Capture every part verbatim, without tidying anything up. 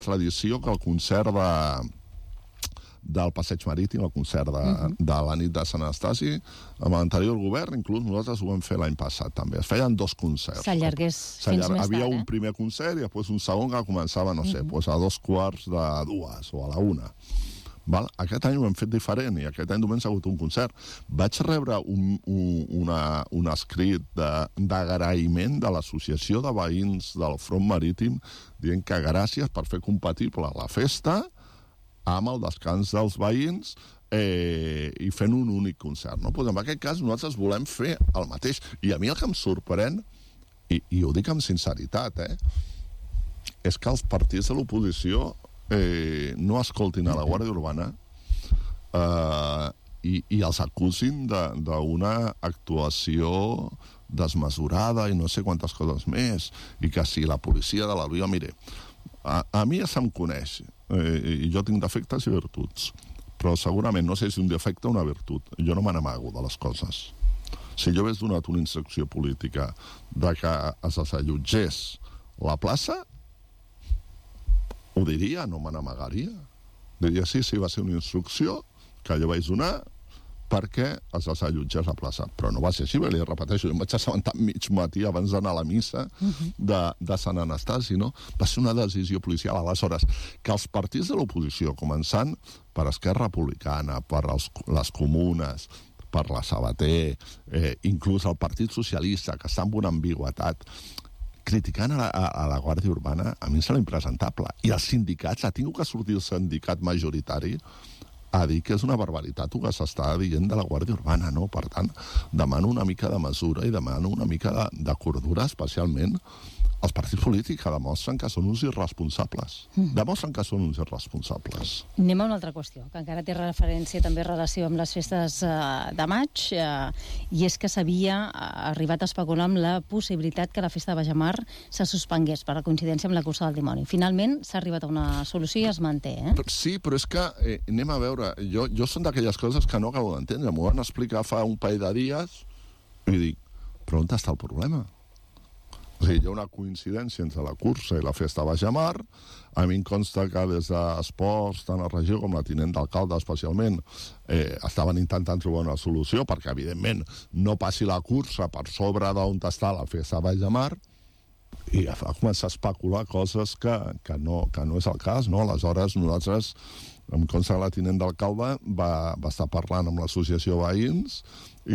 tradició que el concert de, del Passeig Marítim, el concert de, uh-huh. de la nit de Sant Anastasi, amb l'anterior govern, inclús nosaltres ho vam fer l'any passat també. Es feien dos concerts. S'allargués fins més Havia tard, un eh? primer concert i després un segon que començava, no sé, uh-huh. pues a dos quarts de dues o a la una. Val? Aquest any ho hem fet diferent i aquest any només ha hagut un concert. Vaig rebre un, un, una, un escrit d'agraïment de, de l'Associació de Veïns del Front Marítim dient que gràcies per fer compatible la festa amb el descans dels veïns eh, i fent un únic concert. No? Pues en aquest cas nosaltres volem fer el mateix. I a mi el que em sorprèn, i, i ho dic amb sinceritat, eh, és que els partits de l'oposició Eh, no escoltin a la Guàrdia Urbana eh, i, i els acusin d'una actuació desmesurada i no sé quantes coses més, i que si la policia de la via... Mire, a, a mi ja se'm coneix, eh, i jo tinc defectes i virtuts, però segurament no sé si un defecte o una virtut. Jo no me n'amago de les coses. Si jo hagués donat una instrucció política de que es desallotgés la plaça, ho diria, no me n'amagaria. Diria, sí, sí, va ser una instrucció que jo vaig donar perquè es desallotgés la plaça. Però no va ser així, li repeteixo, jo em vaig assabentar mig matí abans d'anar a la missa de, de Sant Anastasi, no? Va ser una decisió policial. Aleshores, que els partits de l'oposició, començant per Esquerra Republicana, per els, les comunes, per la Sabater, eh, inclús el Partit Socialista, que està amb una ambigüetat, criticant a la, a la Guàrdia Urbana, a mi em sembla impresentable. I els sindicats, ha tingut que sortir el sindicat majoritari a dir que és una barbaritat el que s'està dient de la Guàrdia Urbana, no? Per tant, demano una mica de mesura i demano una mica de, de cordura, especialment els partits polítics, que demostren que són uns irresponsables. Mm. Demostren que són uns irresponsables. Anem a una altra qüestió, que encara té referència també relació amb les festes eh, de maig, eh, i és que s'havia arribat a especular amb la possibilitat que la festa de Bajamar se suspengués per la coincidència amb la cursa del dimoni. Finalment s'ha arribat a una solució i es manté, eh? Sí, però és que, eh, anem a veure, jo, jo són d'aquelles coses que no acabo d'entendre. M'ho van explicar fa un parell de dies i dic, però on està el problema? O sigui, hi ha una coincidència entre la cursa i la festa de Bajamar. A mi em consta que des d'Esports, tant la regió com la tinent d'alcalde especialment, eh, estaven intentant trobar una solució perquè, evidentment, no passi la cursa per sobre d'on està la festa de Bajamar, i va començar a especular coses que, que, no, que no és el cas, no? Aleshores, nosaltres, em consta que la tinent d'alcalde va, va estar parlant amb l'associació veïns i,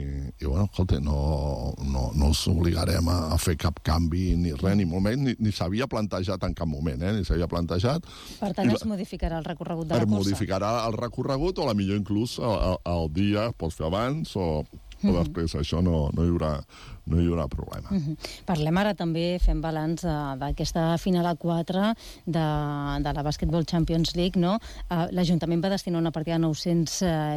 i bueno, escolta, no, no, no us obligarem a, a fer cap canvi ni res, ni molt menys, ni, ni s'havia plantejat en cap moment, eh? Ni s'havia plantejat. Per tant, es modificarà el recorregut de la cursa? Es modificarà el recorregut, o a la millor inclús el, el dia pots fer abans o... o mm-hmm. després això no, no, hi haurà, no hi haurà problema. Mm-hmm. Parlem ara també, fem balanç d'aquesta final a quatre de, de la Basketball Champions League, no? Uh, L'Ajuntament va destinar una partida de nou-cents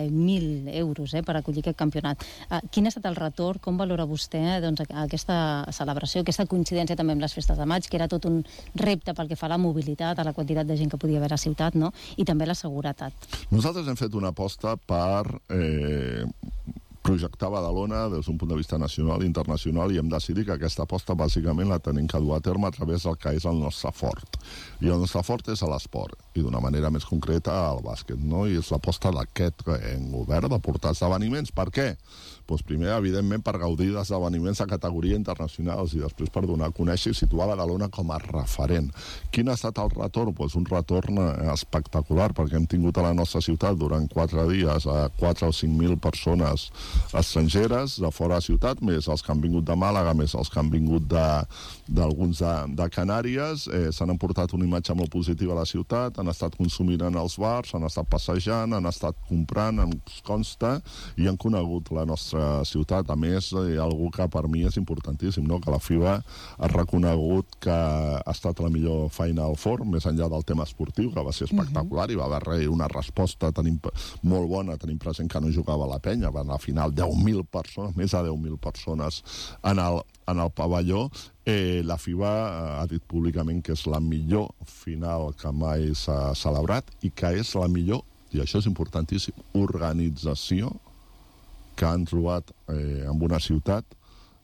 mil euros eh, per acollir aquest campionat. Uh, quin ha estat el retorn? Com valora vostè eh, doncs, aquesta celebració, aquesta coincidència també amb les festes de maig, que era tot un repte pel que fa a la mobilitat, a la quantitat de gent que podia haver a la ciutat, no? I també la seguretat. Nosaltres hem fet una aposta per... Eh, projectar Badalona des d'un punt de vista nacional i internacional, i hem decidit que aquesta aposta bàsicament la tenim que dur a terme a través del que és el nostre fort. I el nostre fort és l'esport, i d'una manera més concreta el bàsquet, no? I és l'aposta d'aquest govern de portar esdeveniments. Per què? Doncs primer, evidentment, per gaudir d'esdeveniments de categoria internacionals i després per donar a conèixer i situar Badalona com a referent. Quin ha estat el retorn? Doncs un retorn espectacular, perquè hem tingut a la nostra ciutat durant quatre dies a quatre o cinc mil persones estrangeres de fora de ciutat, més els que han vingut de Màlaga, més els que han vingut d'alguns de, de, de Canàries. Eh, s'han emportat una imatge molt positiva a la ciutat, han estat consumint en els bars, han estat passejant, han estat comprant, ens consta, i han conegut la nostra ciutat. A més, hi ha algú que per mi és importantíssim, no? Que la FIBA ha reconegut que ha estat la millor feina al forn, més enllà del tema esportiu, que va ser espectacular, uh-huh. i va haver una resposta tenim, molt bona, tenim present que no jugava a la penya, van a la final deu mil persones, més de deu mil persones en el, en el pavelló. Eh, la FIBA ha dit públicament que és la millor final que mai s'ha celebrat i que és la millor, i això és importantíssim, organització que han trobat eh, en una ciutat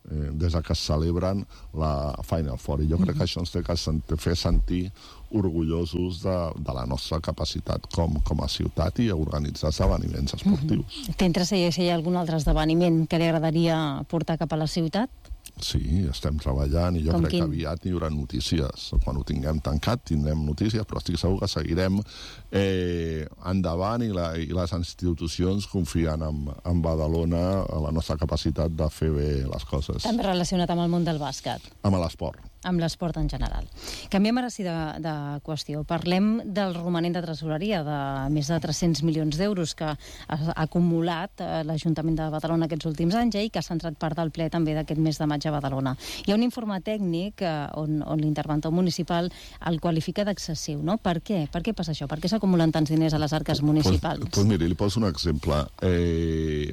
eh, des que es celebren la Final Four. I jo crec que això ens té que fer sentir orgullosos de, de la nostra capacitat com, com a ciutat i organitzar esdeveniments esportius. Mm-hmm. Té interès si hi ha algun altre esdeveniment que li agradaria portar cap a la ciutat? Sí, estem treballant i jo Com crec quin? que aviat hi haurà notícies. Quan ho tinguem tancat tindrem notícies, però estic segur que seguirem eh, endavant i, la, i les institucions confien en, en Badalona, en la nostra capacitat de fer bé les coses. També relacionat amb el món del bàsquet. Amb l'esport. Amb l'esport en general. Canviem ara sí de, de qüestió. Parlem del romanent de tresoreria de més de tres-cents milions d'euros que ha acumulat eh, l'Ajuntament de Badalona aquests últims anys eh, i que ha centrat part del ple també d'aquest mes de maig a Badalona. Hi ha un informe tècnic eh, on, on l'interventor municipal el qualifica d'excessiu, no? Per què? Per què passa això? Per què s'acumulen tants diners a les arques municipals? Doncs pues, pues miri, li poso un exemple. Eh...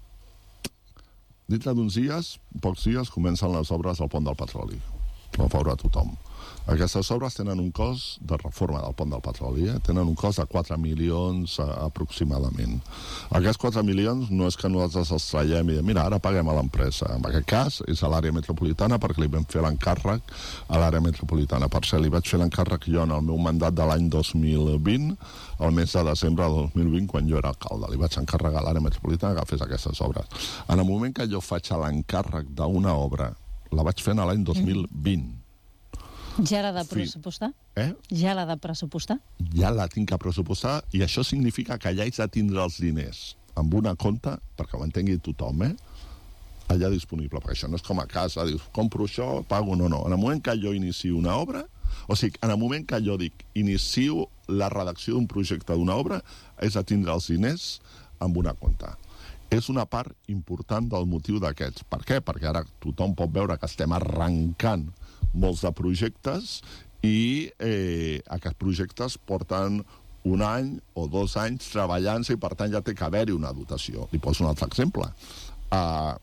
Dintre d'uns dies, pocs dies, comencen les obres del Pont del Petroli. No veurà tothom. Aquestes obres tenen un cost de reforma del Pont del Petroli, eh? Tenen un cost de quatre milions eh, aproximadament. Aquests quatre milions no és que nosaltres els traiem i diem, mira, ara paguem a l'empresa. En aquest cas és a l'àrea metropolitana perquè li vam fer l'encàrrec a l'àrea metropolitana. Per cert, li vaig fer l'encàrrec jo en el meu mandat de l'any dos mil vint, el mes de desembre del dos mil vint, quan jo era alcalde. Li vaig encarregar a l'àrea metropolitana que fes aquestes obres. En el moment que jo faig l'encàrrec d'una obra, la vaig fer l'any dos mil vint. Ja l'ha de pressupostar? Eh? Ja l'ha de pressupostar? Ja la tinc que pressupostar i això significa que ja haig de tindre els diners amb una compta, perquè ho entengui tothom, eh? Allà disponible, perquè això no és com a casa, dius, compro això, pago, no, no. En el moment que jo inicio una obra, o sigui, en el moment que jo dic, inicio la redacció d'un projecte d'una obra, és de tindre els diners amb una compta. És una part important del motiu d'aquests. Per què? Perquè ara tothom pot veure que estem arrencant molts de projectes i eh, aquests projectes porten un any o dos anys treballant-se i per tant ja té que haver-hi una dotació. Li poso un altre exemple. Uh,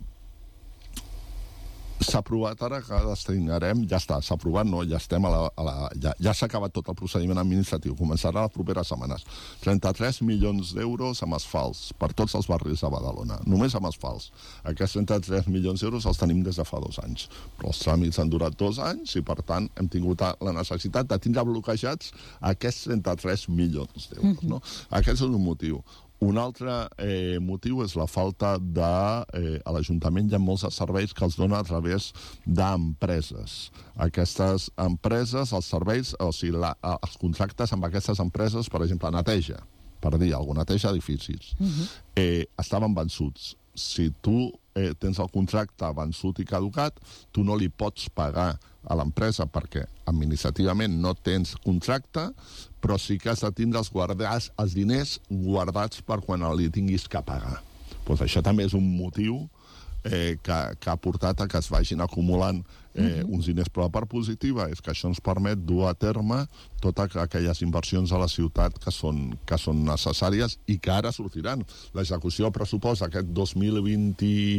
s'ha aprovat ara que destinarem, ja està, s'ha aprovat, no, ja estem a la, a la, ja, ja s'ha acabat tot el procediment administratiu, començarà les properes setmanes. trenta-tres milions d'euros amb asfalts per tots els barris de Badalona, només amb asfalts. Aquests trenta-tres milions d'euros els tenim des de fa dos anys, però els tràmits han durat dos anys i per tant hem tingut la necessitat de tindre bloquejats aquests trenta-tres milions d'euros, no? Aquest és un motiu. Un altre eh, motiu és la falta de... Eh, a l'Ajuntament hi ha molts serveis que els dona a través d'empreses. Aquestes empreses, els serveis, o sigui, la, els contractes amb aquestes empreses, per exemple, neteja, per dir alguna neteja edificis, uh-huh. eh, estaven vençuts. Si tu eh, tens el contracte vençut i caducat, tu no li pots pagar a l'empresa perquè administrativament no tens contracte, però sí que has de tindre els, guardats, els diners guardats per quan li tinguis que pagar. Pues això també és un motiu eh, que, que ha portat a que es vagin acumulant eh, uns diners, però la part positiva és que això ens permet dur a terme totes aquelles inversions a la ciutat que són, que són necessàries i que ara sortiran. L'execució del pressupost aquest dos mil vint,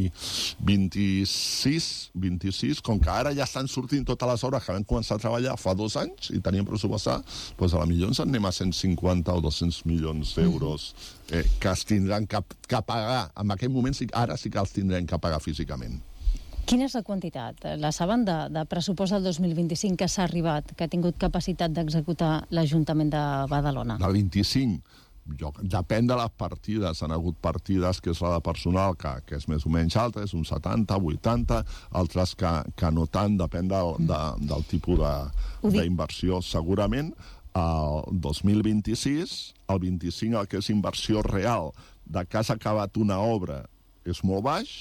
vint-i-sis, vint-i-sis, com que ara ja estan sortint totes les hores que vam començar a treballar fa dos anys i teníem pressupostat, doncs a la millor ens anem a cent cinquanta o dos-cents milions d'euros eh, que es tindran que, que pagar. En aquell moment, sí, ara sí que els tindrem que pagar físicament. Quina és la quantitat? La saben de, de pressupost del dos mil vint-i-cinc que s'ha arribat, que ha tingut capacitat d'executar l'Ajuntament de Badalona? Del vint-i-cinc, jo, depèn de les partides. Han hagut partides que és la de personal, que, que és més o menys alta, és un setanta, vuitanta, altres que, que no tant, depèn del, de, del tipus d'inversió. Segurament, el dos mil vint-i-sis, el vint-i-cinc, el que és inversió real, de que has acabat una obra, és molt baix,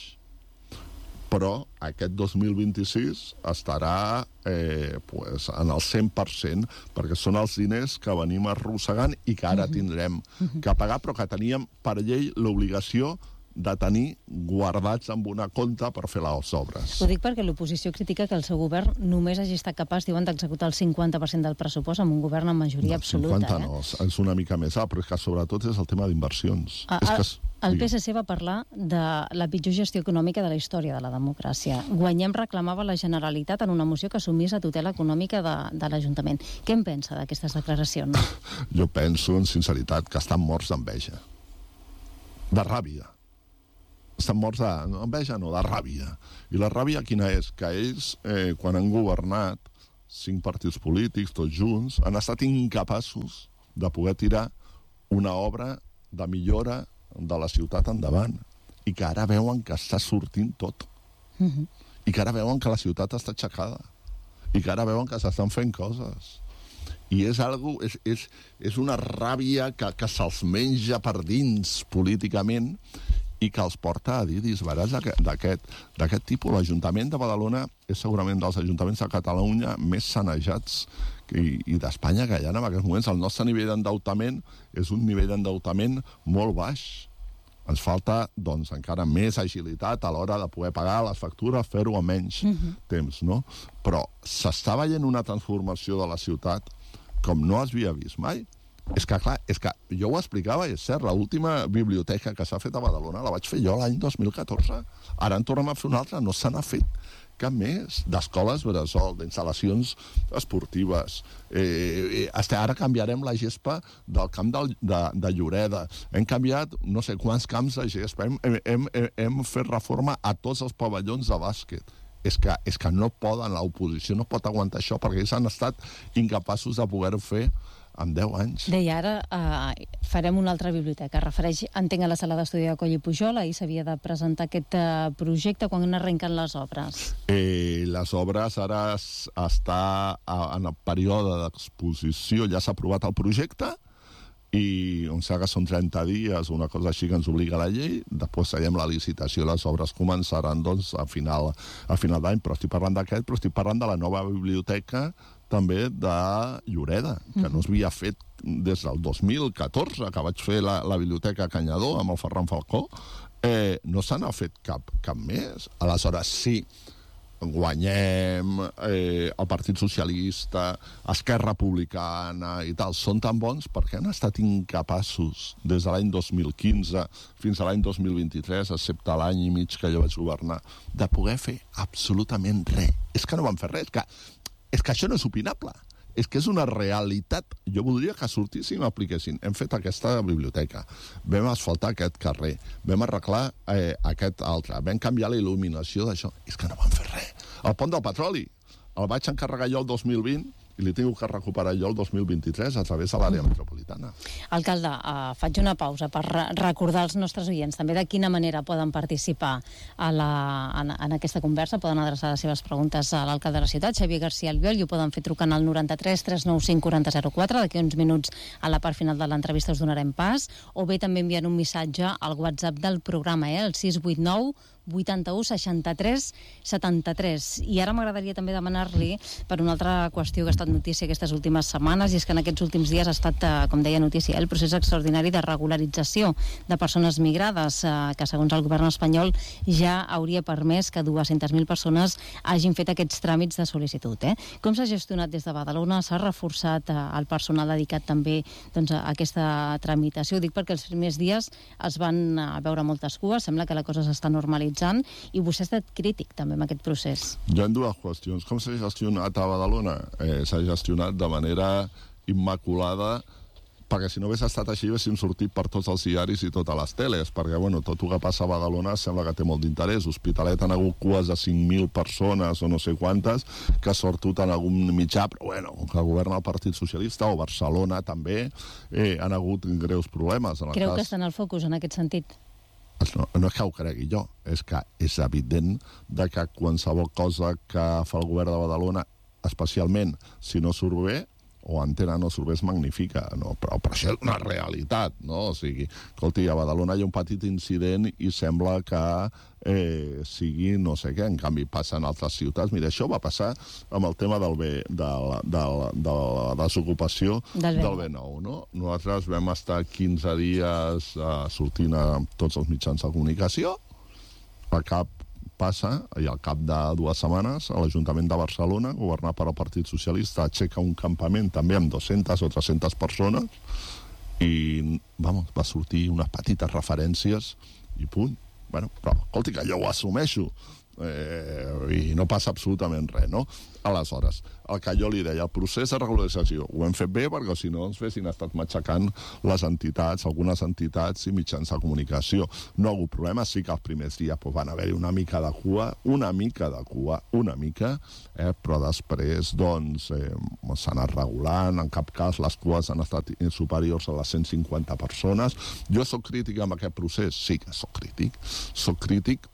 però aquest dos mil vint-i-sis estarà eh, pues, en el cent per cent, perquè són els diners que venim arrossegant i que ara tindrem que pagar, però que teníem per llei l'obligació de tenir guardats amb una compta per fer les obres. Ho dic perquè l'oposició critica que el seu govern només hagi estat capaç, diuen, d'executar el cinquanta per cent del pressupost amb un govern amb majoria no, absoluta. cinquanta eh? no, és una mica més alt, però és que sobretot és el tema d'inversions. Ah, és que és... El P S C va parlar de la pitjor gestió econòmica de la història de la democràcia. Guanyem reclamava la Generalitat en una moció que assumís la tutela econòmica de, de l'Ajuntament. Què en pensa d'aquestes declaracions? Jo penso, en sinceritat, que estan morts d'enveja. De ràbia. estan morts d'enveja, no, de ràbia. I la ràbia quina és? Que ells, eh, quan han governat, cinc partits polítics, tots junts, han estat incapaços de poder tirar una obra de millora de la ciutat endavant. I que ara veuen que està sortint tot. Mm-hmm. I que ara veuen que la ciutat està aixecada. I que ara veuen que s'estan fent coses. I és, algo, és, és, és una ràbia que, que se'ls menja per dins políticament i que els porta a dir disbarats d'aquest tipus. L'Ajuntament de Badalona és segurament dels ajuntaments de Catalunya més sanejats i, i d'Espanya que hi ha en aquests moments. El nostre nivell d'endeutament és un nivell d'endeutament molt baix. Ens falta, doncs, encara més agilitat a l'hora de poder pagar les factures, fer-ho a menys mm-hmm. temps, no? Però s'està veient una transformació de la ciutat com no es havia vist mai. És que, clar, és que jo ho explicava, és cert, l'última biblioteca que s'ha fet a Badalona la vaig fer jo l'any dos mil catorze. Ara en tornem a fer una altra, no se n'ha fet cap més, d'escoles bressol, d'instal·lacions esportives. Eh, eh, ara canviarem la gespa del camp de, de, de Lloreda. Hem canviat no sé quants camps de gespa. Hem, hem, hem, hem fet reforma a tots els pavellons de bàsquet. És que, és que no poden, l'oposició no pot aguantar això, perquè ells han estat incapaços de poder-ho fer en deu anys. Deia, ara eh, farem una altra biblioteca. Refereix, entenc, a la sala d'estudi de Coll i Pujol. Ahir s'havia de presentar aquest eh, projecte. Quan arrenquen les obres? Eh, les obres ara es, està a, en el període d'exposició. Ja s'ha aprovat el projecte i em sembla que són trenta dies, una cosa així que ens obliga la llei. Després seguim la licitació, les obres començaran doncs, a final, a final d'any, però estic parlant d'aquest, però estic parlant de la nova biblioteca també de Lloreda, que no s'havia fet des del dos mil catorze, que vaig fer la, la biblioteca Canyadó amb el Ferran Falcó. Eh, no se n'ha fet cap, cap més. Aleshores, sí, guanyem, eh, el Partit Socialista, Esquerra Republicana i tal, són tan bons perquè han estat incapaços des de l'any dos mil quinze fins a l'any dos mil vint-i-tres, excepte l'any i mig que jo vaig governar, de poder fer absolutament res. És que no van fer res, que, és que això no és opinable. És que és una realitat. Jo voldria que sortissin i apliquessin. Hem fet aquesta biblioteca, vam asfaltar aquest carrer, vam arreglar eh, aquest altre, vam canviar la il·luminació d'això. És que no van fer res. El pont del petroli el vaig encarregar jo el dos mil vint i li tinc que recuperar jo el dos mil vint-i-tres a través de l'àrea metropolitana. Alcalde, uh, faig una pausa per re recordar als nostres oients també de quina manera poden participar a la, en, en aquesta conversa, poden adreçar les seves preguntes a l'alcalde de la ciutat, Xavier García Albiol, i ho poden fer trucant al noranta-tres tres nou cinc quaranta zero quatre. D'aquí uns minuts a la part final de l'entrevista us donarem pas, o bé també enviant un missatge al WhatsApp del programa, eh, el sis vuit nou vuitanta-u seixanta-tres setanta-tres. I ara m'agradaria també demanar-li per una altra qüestió que ha estat notícia aquestes últimes setmanes, i és que en aquests últims dies ha estat, com deia, notícia, el procés extraordinari de regularització de persones migrades, que segons el govern espanyol ja hauria permès que dues-centes mil persones hagin fet aquests tràmits de sol·licitud. Eh? Com s'ha gestionat des de Badalona? S'ha reforçat el personal dedicat també doncs, a aquesta tramitació? Ho dic perquè els primers dies es van veure moltes cues, sembla que la cosa s'està normalitzant, i vostè ha estat crític també amb aquest procés. Hi ha dues qüestions. Com s'ha gestionat a Badalona? Eh, s'ha gestionat de manera immaculada, perquè si no hagués estat així haguéssim sortit per tots els diaris i totes les teles, perquè bueno, tot el que passa a Badalona sembla que té molt d'interès. Hospitalet han hagut cues de cinc mil persones o no sé quantes, que ha sortit en algun mitjà, però bueno, que governa el Partit Socialista, o Barcelona també, eh, han hagut greus problemes. En el Creu cas... que està en el focus en aquest sentit? No, no és que ho cregui jo, és que és evident de que qualsevol cosa que fa el govern de Badalona, especialment si no surt bé, o entena no surt bé, es magnifica, no? però, però això és una realitat, no? O sigui, escolti, a Badalona hi ha un petit incident i sembla que eh, sigui no sé què, en canvi passa en altres ciutats. Mira, això va passar amb el tema del B, de, la, de, la, de la desocupació del B nou, no? Nosaltres vam estar quinze dies eh, sortint a tots els mitjans de comunicació, a cap passa, i al cap de dues setmanes, a l'Ajuntament de Barcelona, governat per el Partit Socialista, aixeca un campament també amb dues-centes o tres-centes persones i, vamos, va sortir unes petites referències i punt. Bueno, però, escolti, que jo ho assumeixo. eh, i no passa absolutament res, no? Aleshores, el que jo li deia, el procés de regularització ho hem fet bé perquè si no ens fessin estat matxacant les entitats, algunes entitats i mitjans de comunicació. No hi ha hagut problema, sí que els primers dies pues, van haver-hi una mica de cua, una mica de cua, una mica, eh, però després doncs eh, s'ha anat regulant, en cap cas les cues han estat superiors a les cent cinquanta persones. Jo soc crític amb aquest procés? Sí que soc crític. Soc crític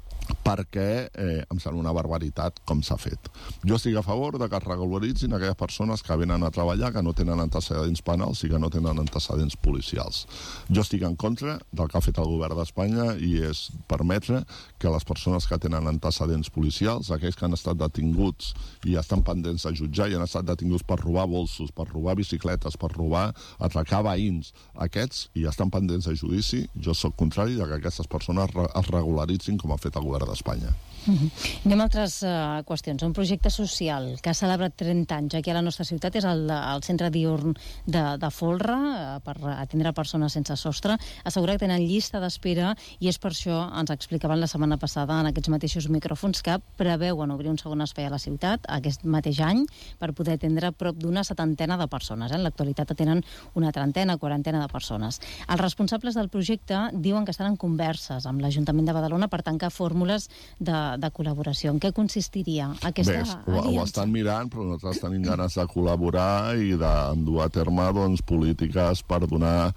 perquè eh, em sembla una barbaritat com s'ha fet. Jo estic a favor de que es regularitzin aquelles persones que venen a treballar que no tenen antecedents penals i que no tenen antecedents policials. Jo estic en contra del que ha fet el govern d'Espanya i és permetre que les persones que tenen antecedents policials, aquells que han estat detinguts i estan pendents de jutjar i han estat detinguts per robar bolsos, per robar bicicletes, per robar, atracar veïns, aquests i estan pendents de judici, jo sóc contrari de que aquestes persones es regularitzin com ha fet el govern d'Espanya. Uh-huh. Anem a altres uh, qüestions. Un projecte social que ha celebrat trenta anys aquí a la nostra ciutat és el, el centre diürn de, de Folra uh, per atendre persones sense sostre. Assegura que tenen llista d'espera i és per això, ens explicaven la setmana passada en aquests mateixos micròfons, que preveuen obrir un segon espai a la ciutat aquest mateix any per poder atendre prop d'una setantena de persones. Eh? En l'actualitat atenen una trentena, quarantena de persones. Els responsables del projecte diuen que estan en converses amb l'Ajuntament de Badalona per tancar fórmules de de col·laboració. En què consistiria aquesta Bé, ho, aliança? Ho estan mirant, però nosaltres tenim ganes de col·laborar i d'endur a terme doncs, polítiques per donar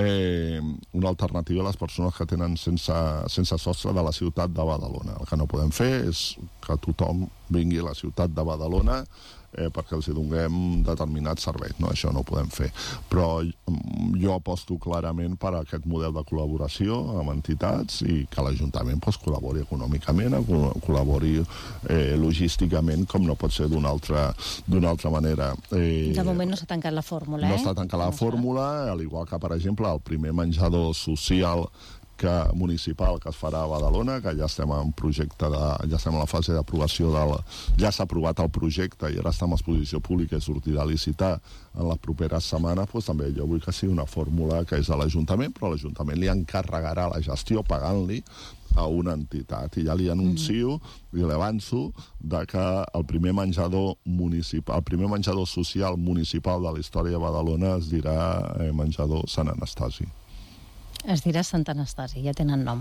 eh, una alternativa a les persones que tenen sense, sense sostre de la ciutat de Badalona. El que no podem fer és que tothom vingui a la ciutat de Badalona eh, perquè els hi donem determinats serveis. No, això no ho podem fer. Però jo aposto clarament per aquest model de col·laboració amb entitats i que l'Ajuntament pues, col·labori econòmicament, col·labori eh, logísticament, com no pot ser d'una altra, d'una altra manera. Eh, de moment no s'ha tancat la fórmula, eh? No s'ha tancat la no fórmula, al igual que, per exemple, el primer menjador social que municipal que es farà a Badalona, que ja estem en projecte de, ja estem en la fase d'aprovació del, ja s'ha aprovat el projecte i ara està en exposició pública i sortirà a licitar en les properes setmanes, doncs també jo vull que sigui una fórmula que és de l'Ajuntament, però l'Ajuntament li encarregarà la gestió pagant-li a una entitat. I ja li anuncio i l'avanço de que el primer menjador municipal, el primer menjador social municipal de la història de Badalona es dirà eh, menjador Sant Anastasi. Es dirà Sant Anastasi, ja tenen nom.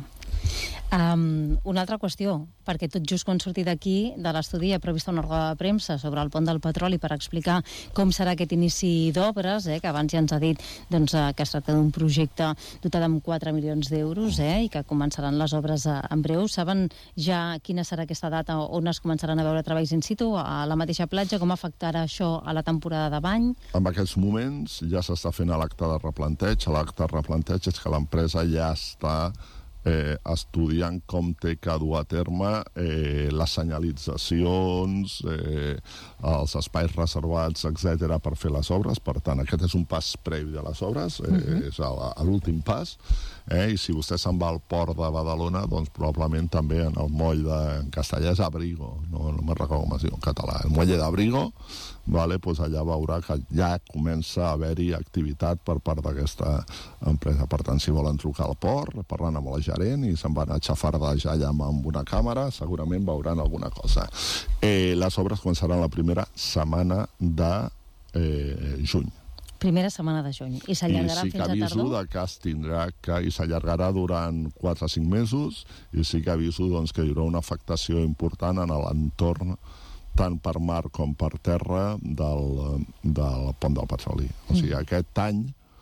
Um, una altra qüestió, perquè tot just quan surti d'aquí, de l'estudi, ha previst una roda de premsa sobre el pont del Petroli per explicar com serà aquest inici d'obres, eh, que abans ja ens ha dit doncs, eh, que es tracta d'un projecte dotat amb quatre milions d'euros eh, i que començaran les obres eh, en breu. Saben ja quina serà aquesta data on es començaran a veure treballs in situ, a la mateixa platja? Com afectarà això a la temporada de bany? En aquests moments ja s'està fent l'acte de replanteig. L'acte de replanteig és que l'empresa ja està Eh, estudiant com té que dur a terme eh, les senyalitzacions, eh, els espais reservats, etcètera, per fer les obres. Per tant, aquest és un pas previ de les obres, eh, uh-huh. és l'últim pas. Eh, I si vostè se'n va al port de Badalona, doncs probablement també en el moll de en castellà és Abrigo, no, no me'n recordo com es diu en català, el moll d'Abrigo, vale, doncs allà veurà que ja comença a haver-hi activitat per part d'aquesta empresa. Per tant, si volen trucar al port, parlant amb la gerent i se'n van a xafardejar allà amb una càmera, segurament veuran alguna cosa. Eh, les obres començaran la primera setmana de eh, juny. Primera setmana de juny. I s'allargarà sí fins a tardor? I sí que aviso de que es tindrà que... I s'allargarà durant quatre o cinc mesos i sí que aviso doncs, que hi haurà una afectació important en l'entorn tant per mar com per terra del, del pont del Petroli. O sigui, aquest any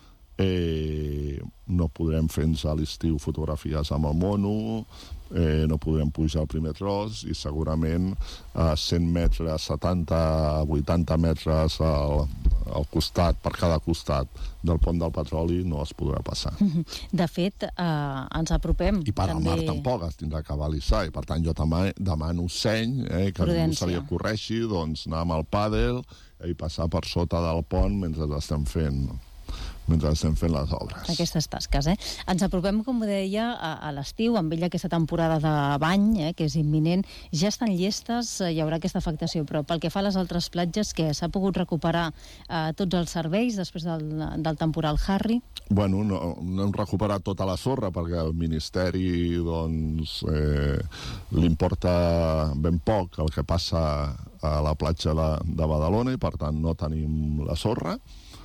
eh, no podrem fer-nos a l'estiu fotografies amb el mono, eh, no podrem pujar al primer tros i segurament a cent metres, setanta, vuitanta metres al, al costat, per cada costat del pont del Petroli no es podrà passar. De fet, eh, ens apropem. I per també... al mar tampoc es tindrà que balisar, i per tant jo també demano seny, eh, que no se li ocorreixi, doncs anar amb el pàdel i passar per sota del pont mentre l'estem fent. mentre estem fent les obres. Aquestes tasques, eh? Ens apropem, com deia, a, a l'estiu, amb ella aquesta temporada de bany, eh, que és imminent. Ja estan llestes, eh, hi haurà aquesta afectació, però pel que fa a les altres platges, que s'ha pogut recuperar eh, tots els serveis després del, del temporal Harry? Bueno, no, no hem recuperat tota la sorra, perquè el Ministeri, doncs, eh, li importa ben poc el que passa a la platja de, de Badalona, i per tant no tenim la sorra.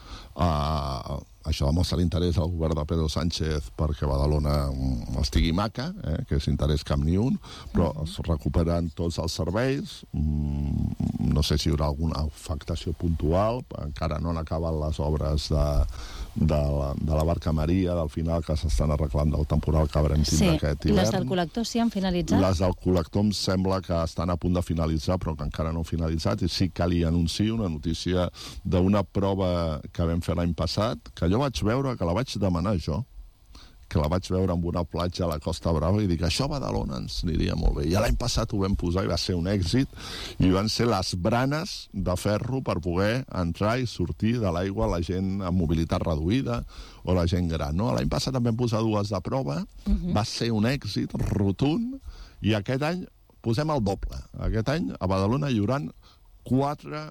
Uh, això demostra l'interès del govern de Pedro Sánchez perquè Badalona estigui maca, eh, que és interès cap ni un, però es recuperen tots els serveis. Mm, no sé si hi haurà alguna afectació puntual, encara no han acabat les obres de, de, la, de la Barca Maria, del final, que s'estan arreglant del temporal que haurem tindre sí, aquest hivern. Les del col·lector sí han finalitzat? Les del col·lector em sembla que estan a punt de finalitzar, però que encara no han finalitzat, i sí que li anuncio una notícia d'una prova que vam fer l'any passat, que jo vaig veure, que la vaig demanar jo, que la vaig veure en una platja a la Costa Brava, i dic, això a Badalona ens aniria molt bé. I l'any passat ho vam posar i va ser un èxit, i van ser les branes de ferro per poder entrar i sortir de l'aigua la gent amb mobilitat reduïda o la gent gran. No? L'any passat també vam posar dues de prova, uh-huh. va ser un èxit rotund, i aquest any posem el doble. Aquest any a Badalona hi haurà quatre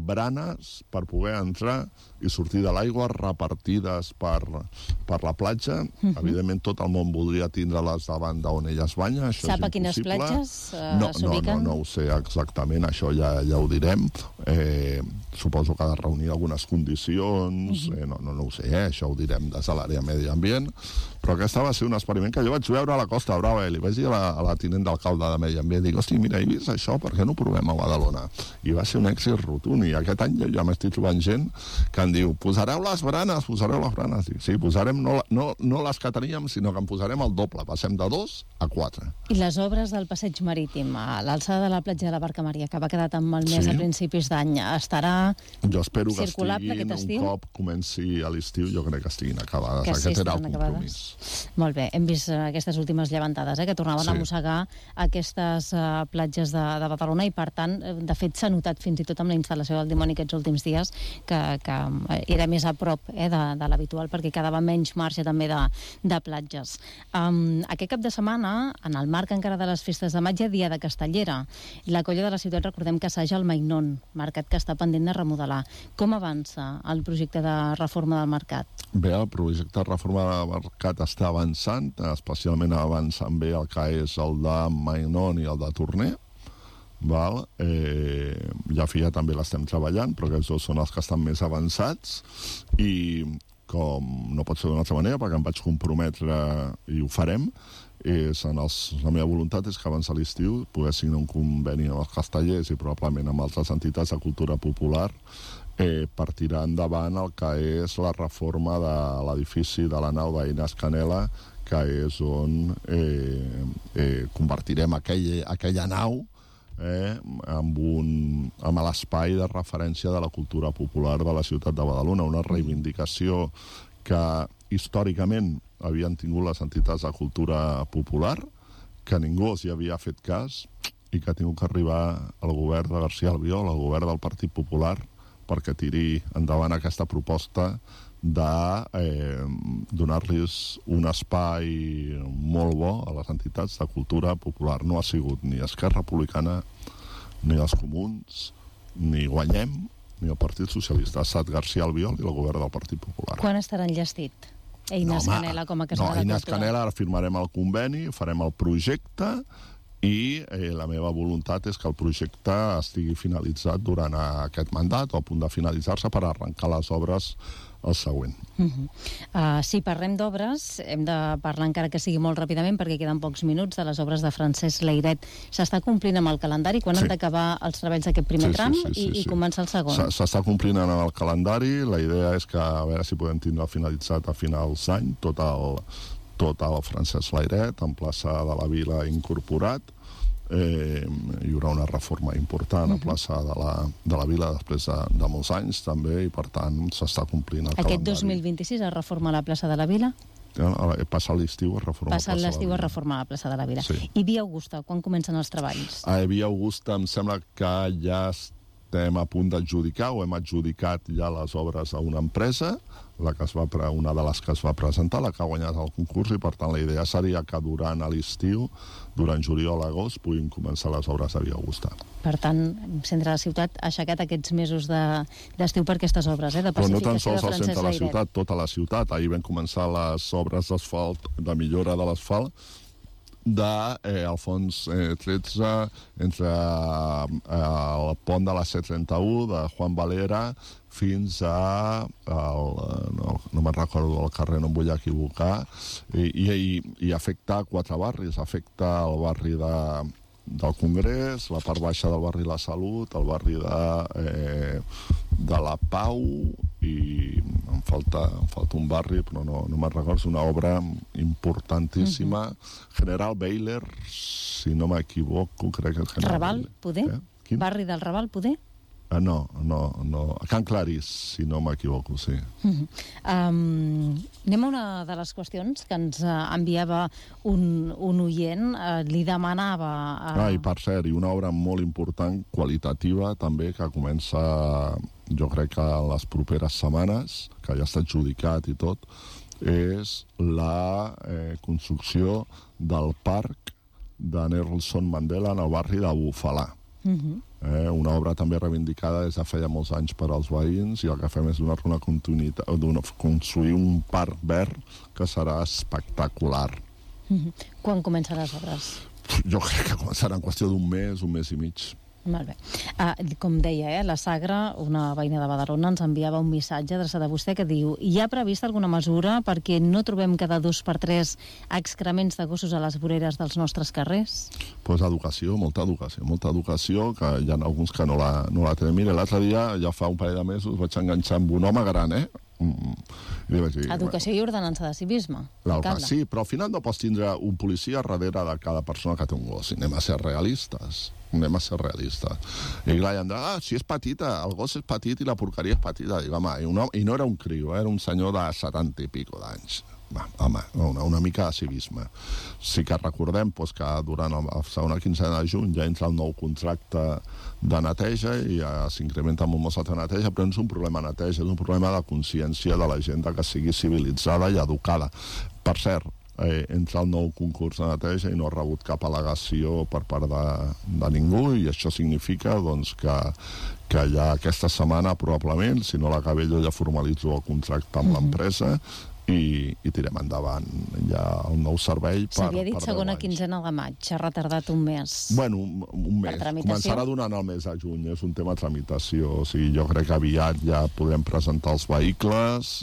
branes per poder entrar i sortir de l'aigua, repartides per, per la platja. Uh-huh. Evidentment, tot el món voldria tindre-les davant d'on ella es banya. Això Sap és a quines impossible. platges uh, no, s'ubiquen? No, no, no ho sé exactament, això ja, ja ho direm. Eh, suposo que ha de reunir algunes condicions, uh-huh. eh, no, no, no ho sé, eh, això ho direm des de l'àrea medi ambient, però aquesta va ser un experiment que jo vaig veure a la Costa Brava, i li vaig dir a la, a la tinent d'alcalde de Medi Ambient, dic, hosti, mira, he vist això, per què no ho provem a Badalona? I va ser un èxit rotund, i aquest any ja m'estic trobant gent que em diu, posareu les branes, posareu les branes. Dic, sí, posarem no, no, no les que teníem, sinó que en posarem el doble, passem de dos a quatre. I les obres del passeig marítim, a l'alçada de la platja de la Barca Maria, que va quedar tan malmès sí. a principis d'any, estarà jo espero que circulable estiguin, aquest estiu? Un cop comenci a l'estiu, jo crec que estiguin acabades. Que sí, aquest era el compromís. Acabades. Molt bé, hem vist aquestes últimes llevantades, eh, que tornaven sí. a mossegar aquestes uh, platges de, de Badalona, i per tant, de fet, s'ha notat fins i tot amb la instal·lació del dimoni aquests últims dies que, que era més a prop eh, de, de l'habitual, perquè quedava menys marge també de, de platges. Um, aquest cap de setmana, en el marc encara de les festes de maig, hi ha Dia de Castellera. La colla de la ciutat, recordem que assaja el Mainón, mercat que està pendent de remodelar. Com avança el projecte de reforma del mercat? Bé, el projecte de reforma del mercat està avançant, especialment avançant bé el que és el de Mainón i el de Torner. Val? Eh, ja Fia també l'estem treballant, però aquests dos són els que estan més avançats, i com no pot ser d'una altra manera, perquè em vaig comprometre i ho farem, és en els, la meva voluntat és que abans de l'estiu poder signar un conveni amb els castellers i probablement amb altres entitats de cultura popular eh, per tirar endavant el que és la reforma de l'edifici de la nau d'Inés Canela, que és on eh, eh, convertirem aquell, aquella nau Eh, amb, un, amb l'espai de referència de la cultura popular de la ciutat de Badalona, una reivindicació que històricament havien tingut les entitats de cultura popular, que ningú els hi havia fet cas, i que ha tingut que arribar al govern de García Albiol, al govern del Partit Popular, perquè tiri endavant aquesta proposta de eh, donar-los un espai molt bo a les entitats de cultura popular. No ha sigut ni Esquerra Republicana, ni els Comuns, ni Guanyem, ni el Partit Socialista. Ha estat García Albiol i el govern del Partit Popular. Quan estarà enllestit Inés no, Canela com a casa no, de la Inés cultura? Canela, ara firmarem el conveni, farem el projecte, i eh, la meva voluntat és que el projecte estigui finalitzat durant aquest mandat, o a punt de finalitzar-se, per arrencar les obres el següent. Uh -huh. uh, si parlem d'obres, hem de parlar encara que sigui molt ràpidament, perquè queden pocs minuts, de les obres de Francesc Layret. S'està complint amb el calendari? Quan sí. han d'acabar els treballs d'aquest primer sí, tram sí, sí, sí, i, sí. i començar el segon? S'està complint amb el calendari. La idea és que, a veure si podem tindre finalitzat a finals d'any tot el, tot el Francesc Layret en plaça de la Vila incorporat. Eh, hi haurà una reforma important uh -huh. a plaça de la, de la Vila després de, de molts anys també, i per tant s'està complint el Aquest calendari. dos mil vint-i-sis es reforma la plaça de la Vila? Passat l'estiu es reforma Passat l'estiu es reforma la plaça de la Vila. Sí. I Via Augusta, quan comencen els treballs? A Via Augusta em sembla que ja estem a punt d'adjudicar o hem adjudicat ja les obres a una empresa, la que es va pre... una de les que es va presentar, la que ha guanyat el concurs, i per tant la idea seria que durant l'estiu, durant juliol, agost, puguin començar les obres a Via Augusta. Per tant, Centre de la Ciutat ha aixecat aquests mesos d'estiu de, per aquestes obres, eh, de pacificació. Però no tan sols al centre de la ciutat, tota la ciutat. Ahir vam començar les obres d'asfalt, de millora de l'asfalt, de eh, Alfons eh, tretze, entre eh, el pont de la C trenta-u, de Juan Valera, fins a... El, no no me'n recordo el carrer, no em vull equivocar, i, i, i afecta quatre barris. Afecta el barri de, del Congrés, la part baixa del barri La Salut, el barri de, eh, de la Pau, i em falta, em falta un barri, però no, no me'n recordo, és una obra importantíssima. Uh-huh. General Beiler, si no m'equivoco, crec que és General Raval, Beiler. poder? Eh? Barri del Raval, poder? Ah, no, no, no. Can Clarís, si no m'equivoco, sí. Uh-huh. um, anem a una de les qüestions que ens uh, enviava un, un oient, uh, li demanava... Uh... Ah, i per cert, i una obra molt important, qualitativa, també, que comença, jo crec que en les properes setmanes, que ja està adjudicat i tot, és la eh, construcció del parc de Nelson Mandela en el barri de Bufalà. Uh-huh. Eh, una obra també reivindicada des de feia molts anys per als veïns, i el que fem és donar una continuïtat, donar, construir un parc verd que serà espectacular. Uh-huh. Quan comencen les obres? Jo crec que començarà en qüestió d'un mes, un mes i mig. Molt bé. Uh, com deia, eh, la Sagra, una veïna de Badalona, ens enviava un missatge adreçat a vostè que diu: hi ha prevista alguna mesura perquè no trobem cada dos per tres excrements de gossos a les voreres dels nostres carrers? Pues educació, molta educació, molta educació, que hi ha alguns que no la, no la tenen. Mira, l'altre dia, ja fa un parell de mesos, vaig enganxar amb un home gran, eh? Mm. I vaig dir, educació i ordenança de civisme. Sí, però al final no pots tindre un policia darrere de cada persona que té un gos. Anem a ser realistes. Anem a ser realistes. I clar, hi han de, ah, si és petita, el gos és petit i la porqueria és petita. Dic, home, i, un, i no era un criu, eh? Era un senyor de setanta i pico d'anys. Va, home, una, una mica de civisme. Sí que recordem doncs, que durant el, la segona quinzena de juny ja entra el nou contracte de neteja i ja s'incrementa molt molt de neteja, però no és un problema de neteja, és un problema de consciència de la gent que sigui civilitzada i educada. Per cert, eh, entra el nou concurs de neteja i no ha rebut cap al·legació per part de, de ningú, i això significa doncs, que, que ja aquesta setmana probablement, si no l'acabé jo ja formalitzo el contracte amb l'empresa, I, i tirem endavant ja el nou servei per... S'havia dit segona quinzena de maig, ha retardat un mes. Bueno, un, un mes. Començarà donant el mes de juny, és un tema de tramitació. O sigui, jo crec que aviat ja podem presentar els vehicles,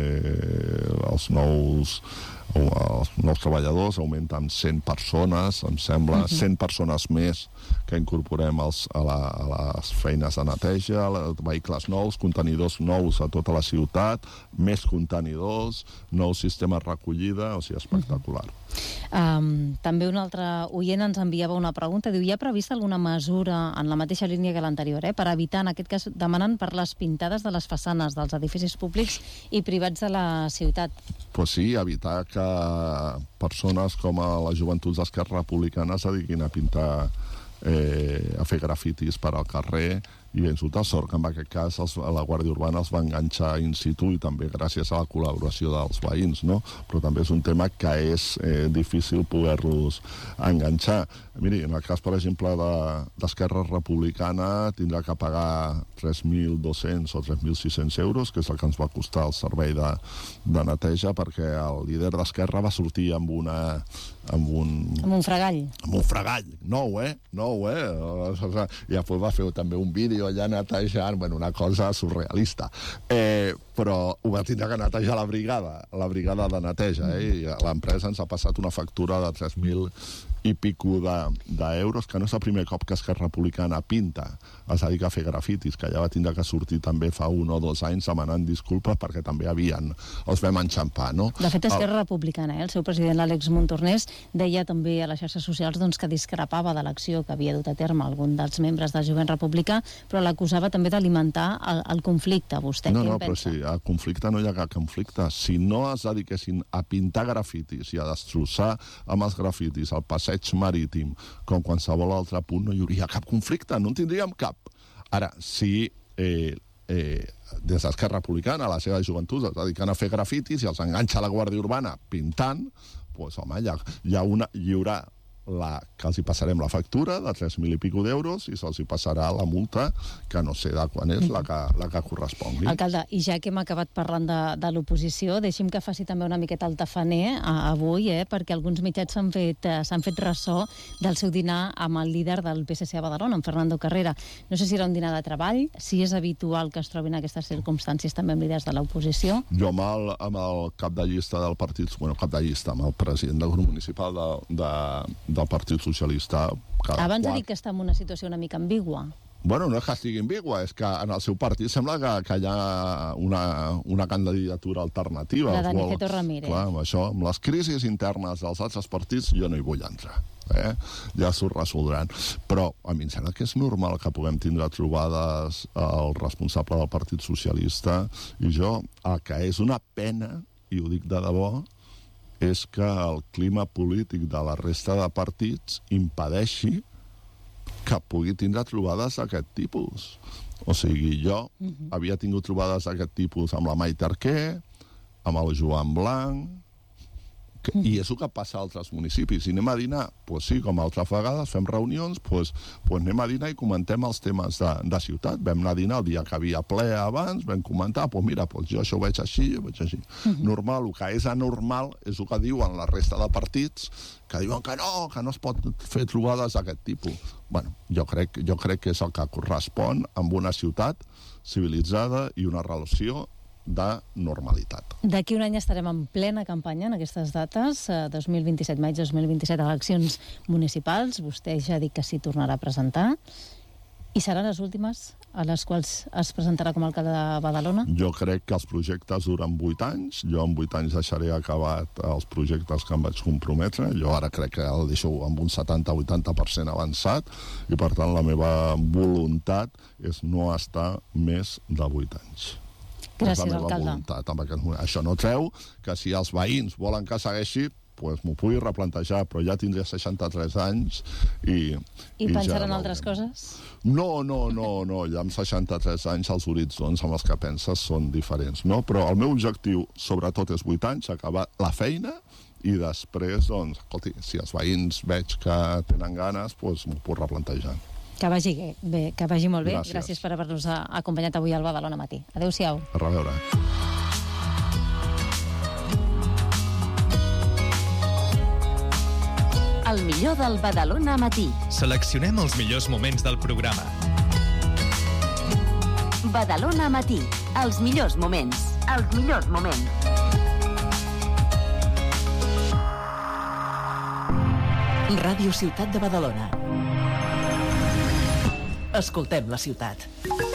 eh, els nous... els nous treballadors augmenten cent persones, em sembla, uh-huh. cent persones més que incorporem els, a, la, a les feines de neteja, vehicles nous, contenidors nous a tota la ciutat, més contenidors, nou sistema de recollida, o sigui, espectacular. Uh-huh. Um, també un altre oient ens enviava una pregunta, diu, hi ha prevista alguna mesura en la mateixa línia que l'anterior, eh, per evitar, en aquest cas, demanant per les pintades de les façanes dels edificis públics i privats de la ciutat? Pues sí, evitar que persones com a les joventuts d'Esquerra Republicana es dediquin a pintar, eh, a fer grafitis per al carrer, i bé, resulta sort que en aquest cas els, la Guàrdia Urbana els va enganxar in situ, i també gràcies a la col·laboració dels veïns, no? Però també és un tema que és eh, difícil poder-los enganxar. Miri, en el cas, per exemple, d'Esquerra de, Republicana, tindrà que pagar tres mil dos-cents o tres mil sis-cents euros, que és el que ens va costar el servei de, de neteja, perquè el líder d'Esquerra va sortir amb una... amb un... Amb un fregall. Amb un fregall. Nou, eh? Nou, eh? I després va fer també un vídeo allà netejant, bueno, una cosa surrealista. Eh, però ho va tindre que netejar la brigada, la brigada de neteja, eh? I l'empresa ens ha passat una factura de tres mil i pico d'euros, que no és el primer cop que Esquerra Republicana pinta, es dedica a fer grafitis, que ja va tindre que sortir també fa un o dos anys demanant disculpes perquè també havien, els vam enxampar, no? De fet, Esquerra Republicana, eh? El seu president, l'Àlex Montornès, deia també a les xarxes socials doncs, que discrepava de l'acció que havia dut a terme algun dels membres del jovent republicà, però l'acusava també d'alimentar el, el conflicte. Vostè no, què no, en pensa? No, però sí, al conflicte no hi ha cap conflicte. Si no es dediquessin a pintar grafitis i a destrossar amb els grafitis el passeig marítim com qualsevol altre punt, no hi hauria cap conflicte, no en tindríem cap. Ara, si eh, eh, des d'Esquerra Republicana, a la seva joventut, es dediquen a fer grafitis i els enganxa la Guàrdia Urbana pintant, doncs, home, hi ha, hi ha una, hi haurà la, que els hi passarem la factura de tres mil i pico d'euros i se'ls hi passarà la multa, que no sé de quan és, la que, la que correspongui. Alcalde, i ja que hem acabat parlant de, de l'oposició, deixi'm que faci també una miqueta el tafaner a, avui, eh, perquè alguns mitjans s'han fet, eh, s'han fet ressò del seu dinar amb el líder del P S C a Badalona, en Fernando Carrera. No sé si era un dinar de treball, si és habitual que es trobin aquestes circumstàncies també amb líders de l'oposició. Jo amb el, amb el cap de llista del partit, bueno, cap de llista, amb el president del grup municipal de, de, del Partit Socialista... Abans quart... ha dit que està en una situació una mica ambigua. Bueno, no és que estigui ambigua, és que en el seu partit sembla que, que hi ha una, una candidatura alternativa. La d'Aniceto Ramírez. Clar, amb això, amb les crisis internes dels altres partits, jo no hi vull entrar. Eh? Ja s'ho resoldran. Però a mi em sembla que és normal que puguem tindre trobades el responsable del Partit Socialista i jo, el que és una pena, i ho dic de debò, és que el clima polític de la resta de partits impedeixi que pugui tindre trobades d'aquest tipus. O sigui, jo uh-huh. havia tingut trobades d'aquest tipus amb la Maite Arquer, amb el Joan Blanc, que, uh-huh. i és el que passa a altres municipis. I anem a dinar, doncs pues sí, com altres vegades, fem reunions, doncs pues, pues anem a dinar i comentem els temes de, de ciutat. Vam anar a dinar el dia que havia ple abans, vam comentar, doncs pues mira, pues jo això ho veig així, jo ho veig així. Uh-huh. Normal, el que és anormal és el que diuen la resta de partits, que diuen que no, que no es pot fer trobades d'aquest tipus. Bueno, jo crec, jo crec que és el que correspon amb una ciutat civilitzada i una relació de normalitat. D'aquí un any estarem en plena campanya en aquestes dates, dos mil vint-i-set, maig dos mil vint-i-set, eleccions municipals. Vostè ja ha dit que s'hi tornarà a presentar. I seran les últimes a les quals es presentarà com a alcalde de Badalona? Jo crec que els projectes duren vuit anys. Jo en vuit anys deixaré acabat els projectes que em vaig comprometre. Jo ara crec que el deixo amb un setanta a vuitanta per cent avançat i, per tant, la meva voluntat és no estar més de vuit anys. Gràcies, alcalde. Amb aquest... Això no treu que si els veïns volen que segueixi, pues m'ho pugui replantejar, però ja tindré seixanta-tres anys i... I, I pensar en ja altres coses? No, no, no, no. Ja amb seixanta-tres anys els horitzons amb els que penses són diferents, no? Però el meu objectiu, sobretot, és vuit anys, acabar la feina i després, doncs, escolti, si els veïns veig que tenen ganes, doncs m'ho puc replantejar. Que vagi bé, que vagi molt bé. Gràcies. Gràcies per haver-nos acompanyat avui al Badalona Matí. Adéu-siau. A reveure. El millor del Badalona Matí. Seleccionem els millors moments del programa. Badalona Matí. Els millors moments. Els millors moments. Ràdio Ciutat de Badalona. Escoltem la ciutat.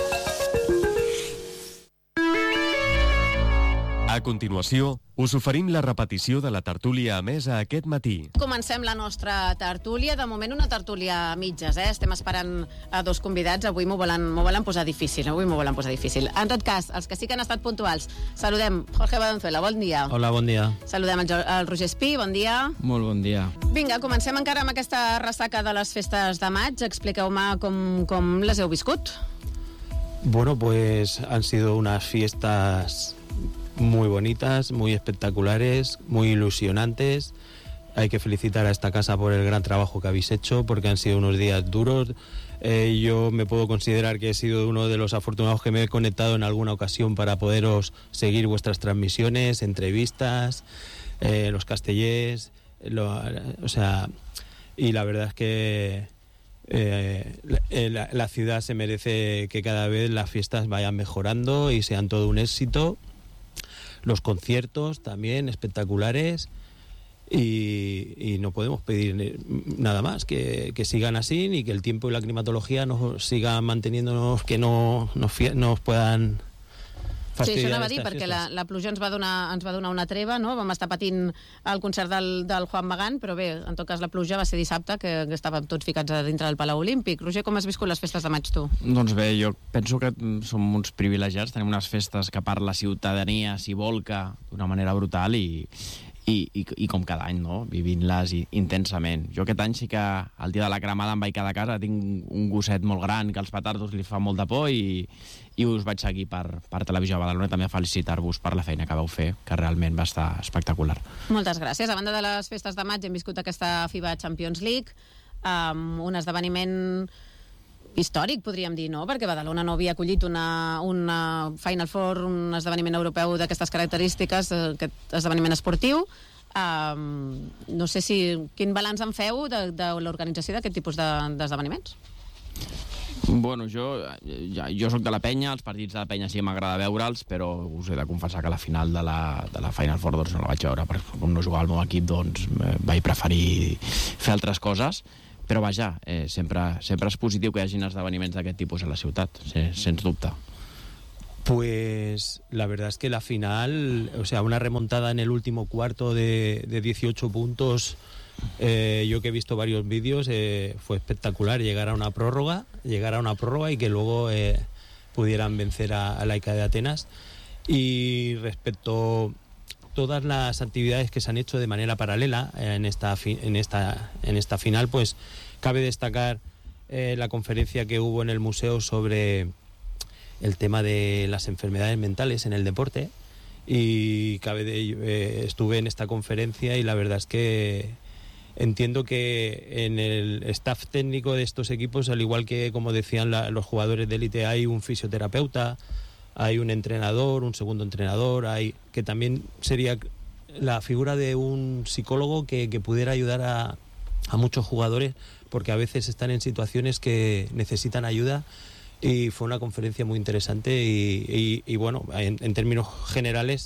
A continuació, us oferim la repetició de la tertúlia emesa aquest matí. Comencem la nostra tertúlia. De moment una tertúlia a mitges, eh? Estem esperant a dos convidats. Avui m'ho volen, m'ho volen posar difícil. Avui m'ho volen posar difícil. En tot cas, els que sí que han estat puntuals. Saludem Jorge Badonzuela, bon dia. Hola, bon dia. Saludem el, el Roger Espí, bon dia. Molt bon dia. Vinga, comencem encara amb aquesta ressaca de les festes de maig. Expliqueu-me com, com les heu viscut. Bueno, pues han sido unas fiestas muy bonitas, muy espectaculares, muy ilusionantes. Hay que felicitar a esta casa por el gran trabajo que habéis hecho, porque han sido unos días duros. Eh, yo me puedo considerar que he sido uno de los afortunados que me he conectado en alguna ocasión para poderos seguir vuestras transmisiones, entrevistas, eh, los castellers, lo, o sea, y la verdad es que eh, la, la ciudad se merece que cada vez las fiestas vayan mejorando y sean todo un éxito. Los conciertos también espectaculares y, y no podemos pedir nada más, que, que sigan así y que el tiempo y la climatología nos sigan manteniéndonos, que no nos, nos puedan Sí, això anava a dir, perquè la, la pluja ens va, donar, ens va donar una treva, no? Vam estar patint el concert del, del Juan Magán, però bé, en tot cas la pluja va ser dissabte, que, que estàvem tots ficats a dintre del Palau Olímpic. Roger, com has viscut les festes de maig, tu? Doncs bé, jo penso que som uns privilegiats, tenim unes festes que per la ciutadania s'hi volca d'una manera brutal i, i, i, i com cada any, no? Vivint-les intensament. Jo aquest any sí que el dia de la cremada em vaig quedar a casa, tinc un gosset molt gran que als petardos li fa molt de por i, i us vaig seguir per, per Televisió de Badalona, també a felicitar-vos per la feina que vau fer, que realment va estar espectacular. Moltes gràcies. A banda de les festes de maig hem viscut aquesta FIBA Champions League, um, un esdeveniment històric, podríem dir, no? Perquè Badalona no havia acollit una, una Final Four, un esdeveniment europeu d'aquestes característiques, aquest esdeveniment esportiu. Um, no sé si... Quin balanç en feu de, de l'organització d'aquest tipus d'esdeveniments? Bueno, jo, ja, jo soc de la penya, els partits de la penya sí que m'agrada veure'ls, però us he de confessar que la final de la, de la Final Four doncs, no la vaig veure, perquè com no jugava al meu equip, doncs vaig preferir fer altres coses. Però vaja, eh, sempre, sempre és positiu que hi hagin esdeveniments d'aquest tipus a la ciutat, sen, sens dubte. Pues la verdad es que la final, o sea, una remontada en el último cuarto de, de dieciocho puntos, eh, yo que he visto varios vídeos, eh, fue espectacular llegar a una prórroga, llegar a una prórroga y que luego eh, pudieran vencer a, a Laica de Atenas. Y respecto todas las actividades que se han hecho de manera paralela en esta, fi en esta, en esta final, pues cabe destacar eh, la conferencia que hubo en el museo sobre el tema de las enfermedades mentales en el deporte, y cabe de, eh, estuve en esta conferencia y la verdad es que entiendo que en el staff técnico de estos equipos, al igual que como decían la, los jugadores de élite, hay un fisioterapeuta, hay un entrenador, un segundo entrenador, hay que también sería la figura de un psicólogo que, que pudiera ayudar a, a muchos jugadores, porque a veces están en situaciones que necesitan ayuda, y fue una conferencia muy interesante y, y, y bueno, en, en términos generales,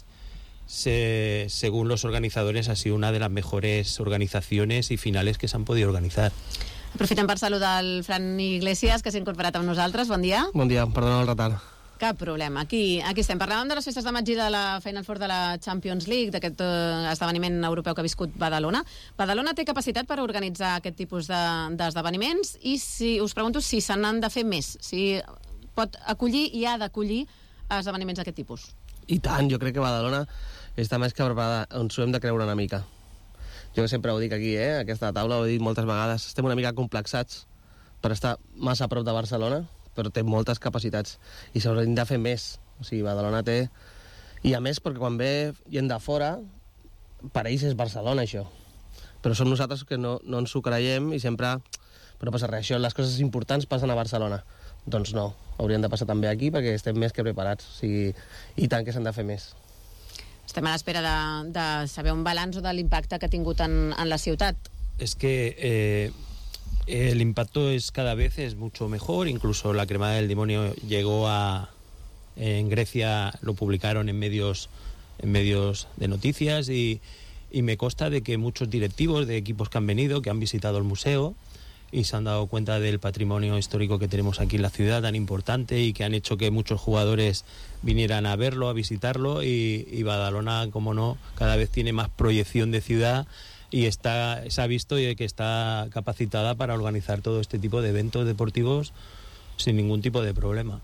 se, según los organizadores, ha sido una de las mejores organizaciones y finales que se han podido organizar. Aprofitem per saludar el Fran Iglesias, que s'ha incorporat amb nosaltres. Bon dia. Bon dia, perdona el retard. Cap problema. Aquí, aquí estem. Parlàvem de les festes de maig i de la Final Four de la Champions League, d'aquest uh, esdeveniment europeu que ha viscut Badalona. Badalona té capacitat per organitzar aquest tipus d'esdeveniments de, i si, us pregunto si se n'han de fer més, si pot acollir i ha d'acollir esdeveniments d'aquest tipus. I tant, jo crec que Badalona està més que preparada, ens ho hem de creure una mica. Jo sempre ho dic aquí, eh? Aquesta taula ho he dit moltes vegades, estem una mica complexats per estar massa a prop de Barcelona, però té moltes capacitats i s'haurien de fer més. O sigui, Badalona té... I a més, perquè quan ve gent de fora, per ells és Barcelona, això. Però som nosaltres que no, no ens ho creiem i sempre... Però no passa res, això, les coses importants passen a Barcelona. Doncs no, haurien de passar també aquí perquè estem més que preparats. O sigui, i tant que s'han de fer més. Estem a l'espera de, de saber un balanç o de l'impacte que ha tingut en, en la ciutat. És que... Eh... El impacto es cada vez es mucho mejor, incluso la cremada del demonio llegó a... En Grecia lo publicaron en medios, en medios de noticias y, y me consta de que muchos directivos de equipos que han venido, que han visitado el museo y se han dado cuenta del patrimonio histórico que tenemos aquí en la ciudad tan importante y que han hecho que muchos jugadores vinieran a verlo, a visitarlo y, y Badalona, como no, cada vez tiene más proyección de ciudad y está, se ha visto que está capacitada para organizar todo este tipo de eventos deportivos sin ningún tipo de problema.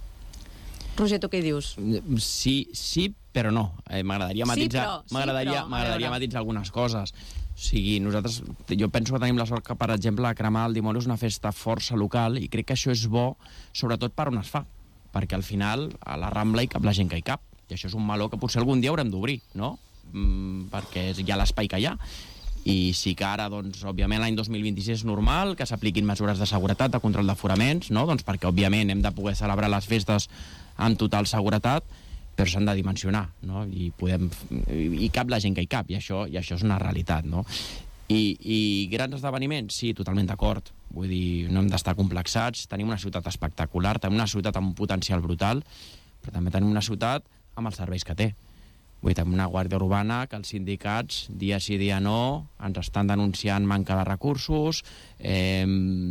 Roger, tu què hi dius? Sí, sí, però no. Eh, m'agradaria matitzar, sí, sí, m'agradaria m'agradaria matitzar algunes coses. O sigui, nosaltres, jo penso que tenim la sort que, per exemple, la cremada del dimoni és una festa força local i crec que això és bo, sobretot per on es fa, perquè al final a la Rambla hi cap la gent que hi cap, i això és un meló que potser algun dia haurem d'obrir, no? Mm, perquè hi ha l'espai que hi ha. I sí que ara, doncs, òbviament, l'any dos mil vint-i-sis és normal que s'apliquin mesures de seguretat, de control d'aforaments, no? Doncs perquè, òbviament, hem de poder celebrar les festes amb total seguretat, però s'han de dimensionar, no? I, podem, i cap la gent que hi cap, i això, i això és una realitat, no? I, i grans esdeveniments, sí, totalment d'acord. Vull dir, no hem d'estar complexats, tenim una ciutat espectacular, tenim una ciutat amb un potencial brutal, però també tenim una ciutat amb els serveis que té. Vull dir, tenim una guàrdia urbana que els sindicats, dia sí, dia no, ens estan denunciant manca de recursos, eh,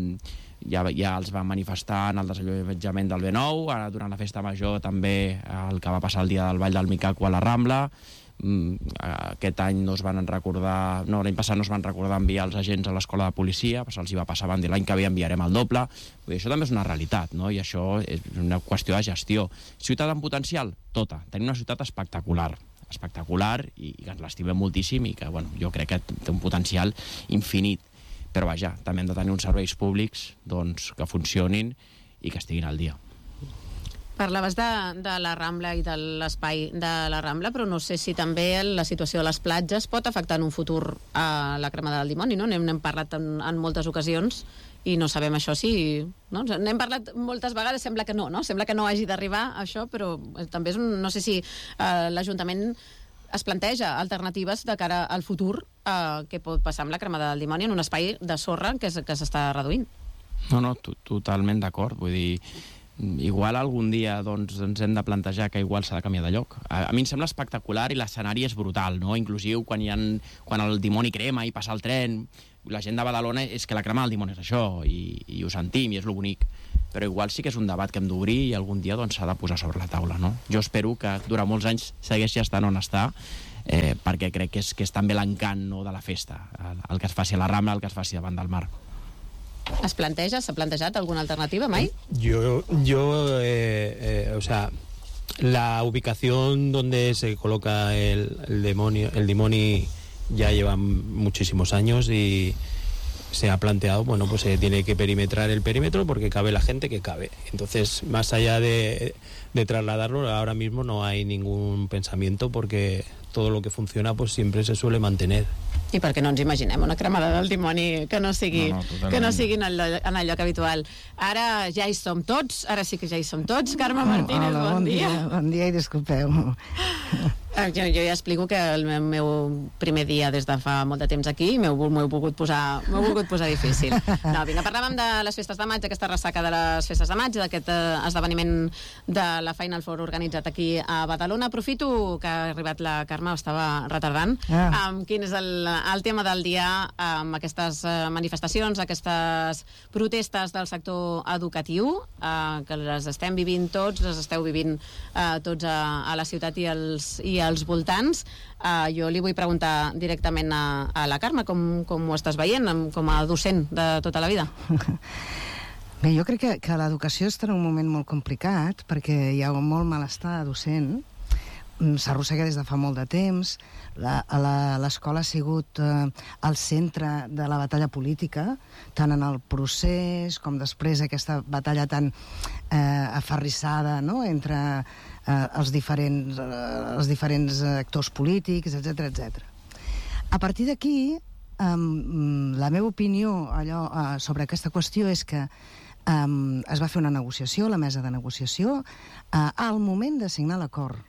ja, ja els van manifestar en el desallotjament del B nou, ara durant la festa major també el que va passar el dia del Ball del Micaco a la Rambla, aquest any no es van recordar, no, l'any passat no es van recordar enviar els agents a l'escola de policia, se'ls hi va passar, van dir l'any que ve enviarem el doble. Vull dir, això també és una realitat, no? I això és una qüestió de gestió. Ciutat amb potencial? Tota. Tenim una ciutat espectacular. espectacular i, i que ens l'estimem moltíssim i que bueno, jo crec que té un potencial infinit. Però vaja, també hem de tenir uns serveis públics doncs, que funcionin i que estiguin al dia. Parlaves de, de la Rambla i de l'espai de la Rambla, però no sé si també la situació de les platges pot afectar en un futur a la cremada del dimoni, no? N'hem, n'hem parlat en, en moltes ocasions i no sabem això si... No? N'hem parlat moltes vegades, sembla que no, no? Sembla que no hagi d'arribar això, però també és un... No sé si eh, l'Ajuntament es planteja alternatives de cara al futur eh, que pot passar amb la cremada del dimoni en un espai de sorra que, que s'està reduint. No, no, totalment d'acord. Vull dir, igual algun dia doncs, ens hem de plantejar que igual s'ha de canviar de lloc. A, a mi em sembla espectacular i l'escenari és brutal, no? Inclusiu quan, hi ha, quan el dimoni crema i passa el tren, la gent de Badalona és que la crema del dimoni és això, i, i ho sentim, i és lo bonic. Però igual sí que és un debat que hem d'obrir i algun dia doncs, s'ha de posar sobre la taula, no? Jo espero que durant molts anys segueixi estant on està, eh, perquè crec que és, que és també l'encant, no, de la festa, el, el que es faci a la Rambla, el que es faci davant del mar. ¿Es planteja, s'ha plantejat alguna alternativa, Mai? Yo, yo eh, eh, o sea, la ubicación donde se coloca el, el demonio, el dimoni ya lleva muchísimos años y se ha planteado, bueno, pues se tiene que perimetrar el perímetro porque cabe la gente que cabe. Entonces, más allá de, de trasladarlo, ahora mismo no hay ningún pensamiento porque todo lo que funciona pues siempre se suele mantener. I perquè no ens imaginem una cremada del dimoni que no sigui, no, no, que no sigui en, el, en el lloc habitual. Ara ja hi som tots, ara sí que ja hi som tots. Carme Martínez, Hola, bon, bon dia. dia. Bon dia i disculpeu. Jo, jo ja explico que el meu, meu primer dia des de fa molt de temps aquí m'heu volgut posar, m'heu volgut posar difícil. No, vinga, parlàvem de les festes de maig, aquesta ressaca de les festes de maig, d'aquest eh, esdeveniment de la Final Four organitzat aquí a Badalona. Aprofito que ha arribat la Carme, estava retardant. Ah. Um, quin és el, el tema del dia amb aquestes uh, manifestacions, aquestes protestes del sector educatiu, uh, que les estem vivint tots, les esteu vivint uh, tots a, a la ciutat i els, i als voltants. Uh, jo li vull preguntar directament a, a la Carme com, com ho estàs veient com a docent de tota la vida. Bé, jo crec que, que l'educació està en un moment molt complicat perquè hi ha molt malestar docent, s'arrossega des de fa molt de temps, l'escola ha sigut eh, el centre de la batalla política, tant en el procés com després aquesta batalla tan eh, aferrissada, no?, entre eh, els, diferents, eh, els diferents actors polítics, etcètera, etcètera. A partir d'aquí, eh, la meva opinió allò, eh, sobre aquesta qüestió és que eh, es va fer una negociació, la mesa de negociació, eh, al moment de signar l'acord.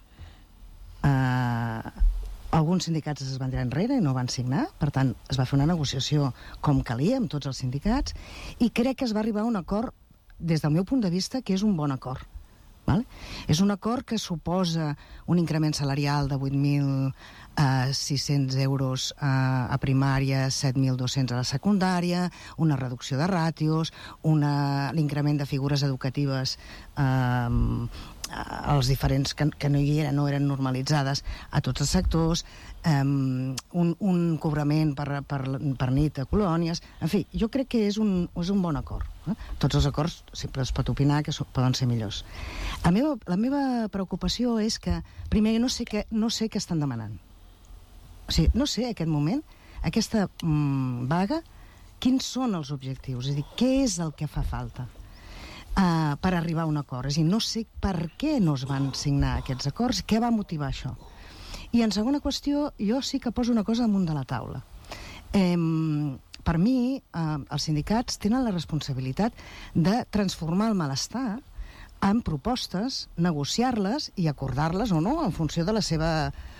Uh, alguns sindicats es van tirar enrere i no van signar, per tant es va fer una negociació com calia amb tots els sindicats i crec que es va arribar a un acord des del meu punt de vista que és un bon acord, vale? És un acord que suposa un increment salarial de vuit mil sis-cents euros uh, a primària, set mil dos-cents a la secundària, una reducció de ràtios, l'increment de figures educatives uh, els diferents que, que no hi eren, no eren normalitzades a tots els sectors, um, un, un cobrament per, per, per nit a colònies, en fi, jo crec que és un, és un bon acord. Eh? Tots els acords sempre es pot opinar que so, poden ser millors. La meva, la meva preocupació és que, primer, no sé què, no sé què estan demanant. O sigui, no sé, en aquest moment, aquesta mm, vaga, quins són els objectius? És a dir, què és el que fa falta? Uh, per arribar a un acord. És a dir, no sé per què no es van signar aquests acords, què va motivar això. I en segona qüestió, jo sí que poso una cosa damunt de la taula. Eh, per mi, uh, els sindicats tenen la responsabilitat de transformar el malestar en propostes, negociar-les i acordar-les o no, en funció de la seva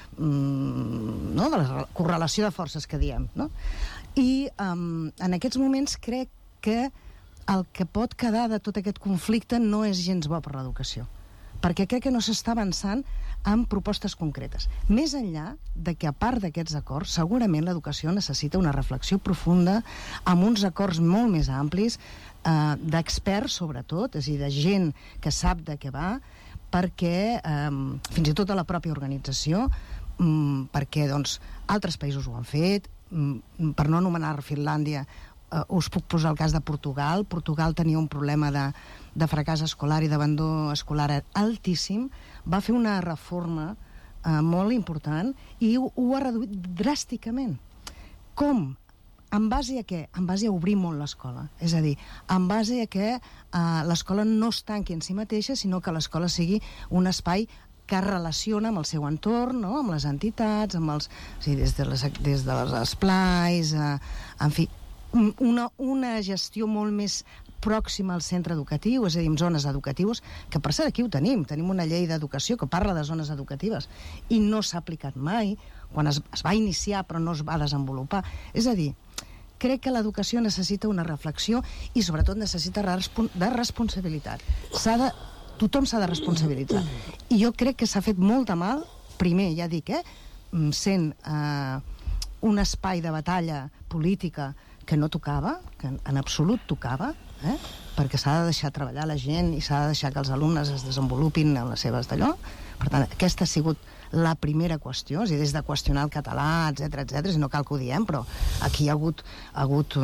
mm, no, de la correlació de forces que diem, no? I um, en aquests moments crec que el que pot quedar de tot aquest conflicte no és gens bo per l'educació, perquè crec que no s'està avançant en propostes concretes. Més enllà de que, a part d'aquests acords, segurament l'educació necessita una reflexió profunda, amb uns acords molt més amplis, eh, d'experts, sobretot, és a dir, de gent que sap de què va, perquè, eh, fins i tot a la pròpia organització, mm, perquè, doncs, altres països ho han fet, mm, per no anomenar Finlàndia, Uh, us puc posar el cas de Portugal. Portugal tenia un problema de, de fracàs escolar i d'abandó escolar altíssim. Va fer una reforma eh, molt important i ho, ho ha reduït dràsticament. Com? En base a què? En base a obrir molt l'escola. És a dir, en base a que eh, l'escola no es tanqui en si mateixa, sinó que l'escola sigui un espai que es relaciona amb el seu entorn, no? Amb les entitats, amb els, o sigui, des de les, des de les esplais, eh, en fi, una, una gestió molt més pròxima al centre educatiu, és a dir, amb zones educatives, que per cert aquí ho tenim, tenim una llei d'educació que parla de zones educatives i no s'ha aplicat mai, quan es, es va iniciar però no es va desenvolupar. És a dir, crec que l'educació necessita una reflexió i sobretot necessita de responsabilitat. S'ha de, tothom s'ha de responsabilitzar. I jo crec que s'ha fet molt de mal, primer, ja dic, eh, sent eh, un espai de batalla política que no tocava, que en absolut tocava, eh? Perquè s'ha de deixar treballar la gent i s'ha de deixar que els alumnes es desenvolupin en les seves d'allò. Per tant, aquesta ha sigut la primera qüestió, és a dir, des de qüestionar el català, etcètera, etcètera, si no cal que ho diem, però aquí hi ha hagut, ha hagut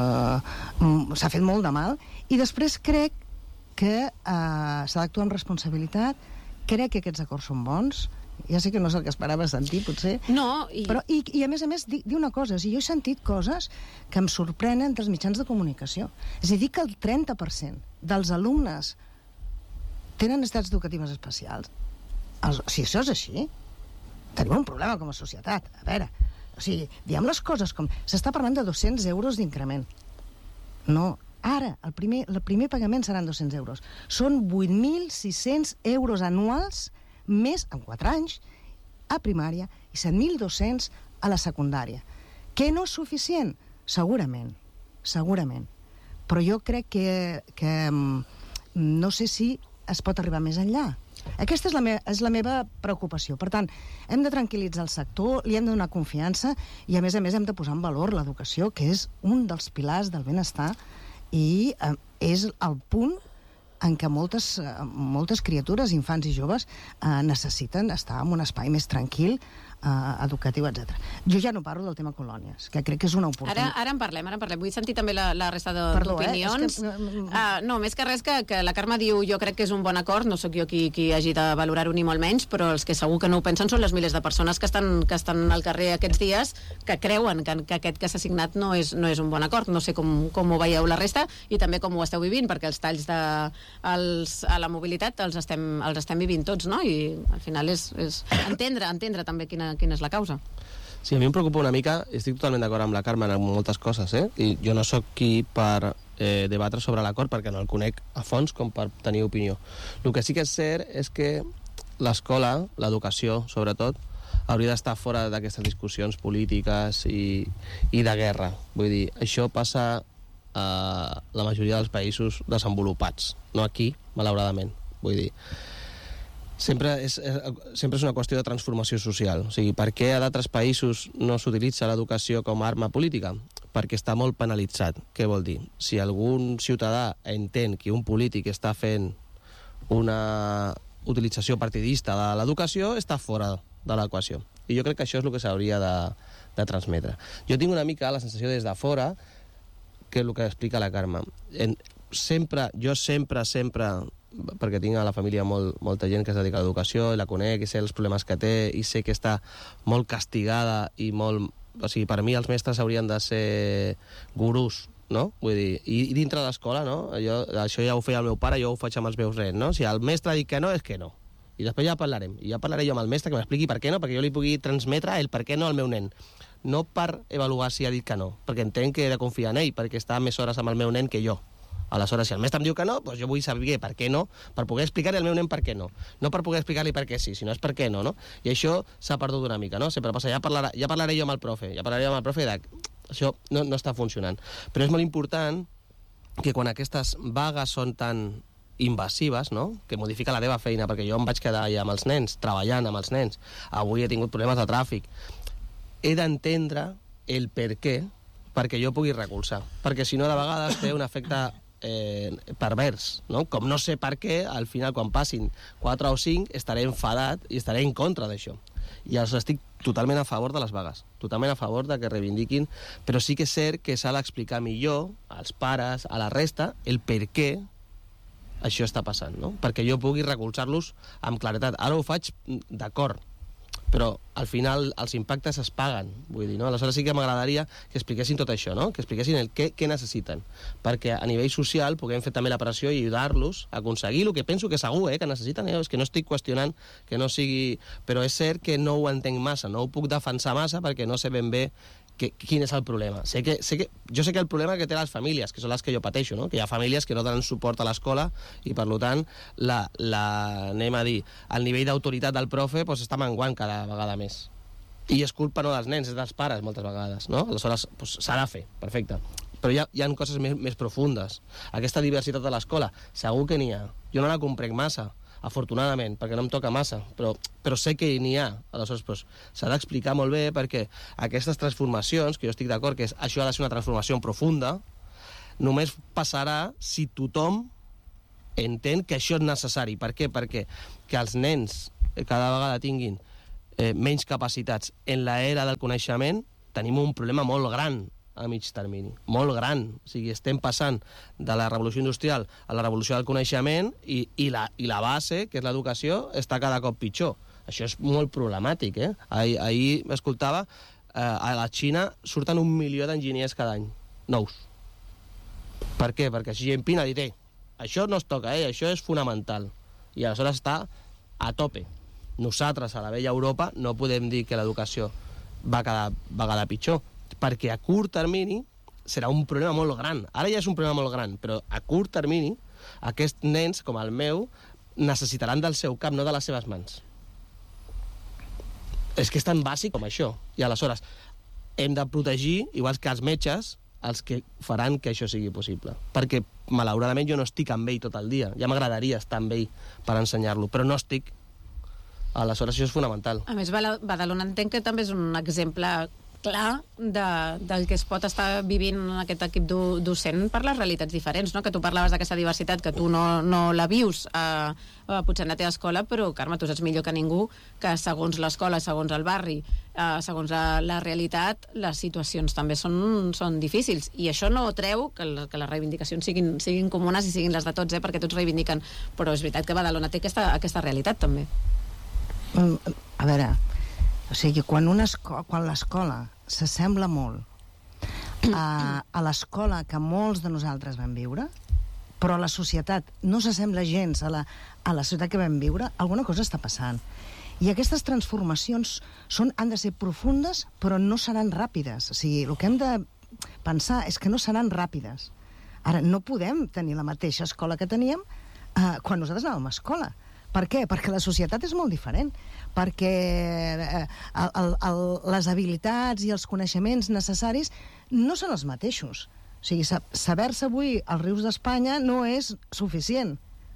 eh, s'ha fet molt de mal. I després crec que eh, s'ha d'actuar amb responsabilitat, crec que aquests acords són bons. Ja sé que no és el que esperava sentir, potser. No, i... Però, i, i a més a més, dir, dir una cosa, o sigui, jo he sentit coses que em sorprenen dels mitjans de comunicació. És a dir, que el trenta per cent dels alumnes tenen necessitats educatives especials. Els, si això és així, tenim un problema com a societat. A veure, o sigui, diem les coses com... S'està parlant de dos-cents euros d'increment. No, ara, el primer, el primer pagament seran dos-cents euros. Són vuit mil sis-cents euros anuals més en quatre anys a primària i set mil dos-cents a la secundària. Què no és suficient? Segurament, segurament. Però jo crec que, que no sé si es pot arribar més enllà. Aquesta és la, me és la meva preocupació. Per tant, hem de tranquil·litzar el sector, li hem de donar confiança i, a més a més, hem de posar en valor l'educació, que és un dels pilars del benestar i eh, és el punt en què moltes, moltes criatures, infants i joves, eh, necessiten estar en un espai més tranquil, eh, educatiu, etcètera. Jo ja no parlo del tema colònies, que crec que és una oportunitat. Ara, ara en parlem, ara en parlem. Vull sentir també la, la resta d'opinions. Eh? Que... Uh, no, més que res que, que la Carme diu jo crec que és un bon acord, no sóc jo qui, qui hagi de valorar-ho ni molt menys, però els que segur que no ho pensen són les milers de persones que estan, que estan al carrer aquests dies, que creuen que, que aquest que s'ha signat no és, no és un bon acord. No sé com, com ho veieu la resta i també com ho esteu vivint, perquè els talls de, els, a la mobilitat els estem, els estem vivint tots, no? I al final és, és entendre, entendre també quina, quina és la causa. Sí, a mi em preocupa una mica, estic totalment d'acord amb la Carme en moltes coses, eh? I jo no sóc qui per eh, debatre sobre l'acord perquè no el conec a fons com per tenir opinió. El que sí que és cert és que l'escola, l'educació sobretot, hauria d'estar fora d'aquestes discussions polítiques i, i de guerra. Vull dir, això passa a la majoria dels països desenvolupats, no aquí, malauradament. Vull dir, sempre és, sempre és una qüestió de transformació social. O sigui, per què a d'altres països no s'utilitza l'educació com a arma política? Perquè està molt penalitzat. Què vol dir? Si algun ciutadà entén que un polític està fent una utilització partidista de l'educació, està fora de l'equació. I jo crec que això és el que s'hauria de, de transmetre. Jo tinc una mica la sensació des de fora que és el que explica la Carme. En, sempre, jo sempre, sempre... perquè tinc a la família molt, molta gent que es dedica a l'educació i la conec i sé els problemes que té i sé que està molt castigada i molt... O sigui, per mi els mestres haurien de ser gurús, no? Vull dir, i, i dintre de l'escola, no? Jo, això ja ho feia el meu pare, jo ho faig amb els meus nens, no? Si el mestre ha dit que no, és que no. I després ja parlarem. I ja parlaré jo amb el mestre que m'expliqui per què no, perquè jo li pugui transmetre el per què no al meu nen. No per avaluar si ha dit que no, perquè entenc que he de confiar en ell, perquè està més hores amb el meu nen que jo. Aleshores, si el mestre em diu que no, doncs jo vull saber per què no, per poder explicar-li al meu nen per què no. No per poder explicar-li per què sí, sinó és per què no, no? I això s'ha perdut una mica, no? Sempre passa, ja, parlarà, ja parlaré jo amb el profe, ja parlaré jo amb el profe de... Això no, no està funcionant. Però és molt important que quan aquestes vagues són tan invasives, no? Que modifica la teva feina, perquè jo em vaig quedar allà amb els nens, treballant amb els nens, avui he tingut problemes de tràfic, he d'entendre el per què perquè jo pugui recolzar, perquè si no de vegades té un efecte Eh, pervers, no? Com no sé per què, al final, quan passin quatre o cinc, estaré enfadat i estaré en contra d'això. I els estic totalment a favor de les vagues, totalment a favor de que reivindiquin, però sí que és cert que s'ha d'explicar millor als pares, a la resta, el per què això està passant, no? Perquè jo pugui recolzar-los amb claretat. Ara ho faig d'acord, però al final els impactes es paguen, vull dir, no? Aleshores sí que m'agradaria que expliquessin tot això, no? Que expliquessin el què, què necessiten, perquè a nivell social puguem fer també la pressió i ajudar-los a aconseguir el que penso que segur eh, que necessiten, eh? És que no estic qüestionant que no sigui... Però és cert que no ho entenc massa, no ho puc defensar massa perquè no sé ben bé que, quin és el problema. Sé que, sé que, jo sé que el problema que té les famílies, que són les que jo pateixo, no? Que hi ha famílies que no donen suport a l'escola i, per tant, la, la, anem a dir, el nivell d'autoritat del profe pues, està menguant cada vegada més. I és culpa no dels nens, és dels pares, moltes vegades, no? Aleshores, pues, s'ha de fer, perfecte. Però hi ha, hi ha coses més, més profundes. Aquesta diversitat de l'escola, segur que n'hi ha. Jo no la comprenc massa, afortunadament, perquè no em toca massa, però, però sé que n'hi ha. Aleshores, pues, s'ha d'explicar molt bé perquè aquestes transformacions, que jo estic d'acord que és, això ha de ser una transformació profunda, només passarà si tothom entén que això és necessari. Per què? Perquè que els nens cada vegada tinguin eh, menys capacitats en l'era del coneixement, tenim un problema molt gran a mig termini, molt gran. O sigui, estem passant de la revolució industrial a la revolució del coneixement i, i, la, i la base, que és l'educació, està cada cop pitjor. Això és molt problemàtic, eh? Ahir, ahir m'escoltava, eh, a la Xina surten un milió d'enginyers cada any, nous. Per què? Perquè Xi Jinping ha dit, eh, això no es toca, eh? Això és fonamental. I aleshores està a tope. Nosaltres, a la vella Europa, no podem dir que l'educació va cada vegada pitjor, perquè a curt termini serà un problema molt gran. Ara ja és un problema molt gran, però a curt termini aquests nens, com el meu, necessitaran del seu cap, no de les seves mans. És que és tan bàsic com això. I aleshores hem de protegir, igual que els metges, els que faran que això sigui possible. Perquè, malauradament, jo no estic amb ell tot el dia. Ja m'agradaria estar amb ell per ensenyar-lo, però no estic. Aleshores, això és fonamental. A més, Badalona entenc que també és un exemple clar de, del que es pot estar vivint en aquest equip do, docent per les realitats diferents, no? Que tu parlaves d'aquesta diversitat, que tu no, no la vius eh, eh, potser en la teva escola, però, Carme, tu saps millor que ningú que segons l'escola, segons el barri, eh, segons la, la realitat, les situacions també són, són difícils. I això no treu que, el, que les reivindicacions siguin, siguin comunes i siguin les de tots, eh, perquè tots reivindiquen. Però és veritat que Badalona té aquesta, aquesta realitat, també. A veure, o sigui, quan, una esco- quan l'escola s'assembla molt a, a l'escola que molts de nosaltres vam viure, però la societat no s'assembla gens a la, a la societat que vam viure, alguna cosa està passant. I aquestes transformacions són, han de ser profundes, però no seran ràpides. O sigui, el que hem de pensar és que no seran ràpides. Ara, no podem tenir la mateixa escola que teníem eh, quan nosaltres anàvem a escola. Per què? Perquè la societat és molt diferent, perquè eh, el, el, el, les habilitats i els coneixements necessaris no són els mateixos. O sigui, saber-se avui els rius d'Espanya no és suficient.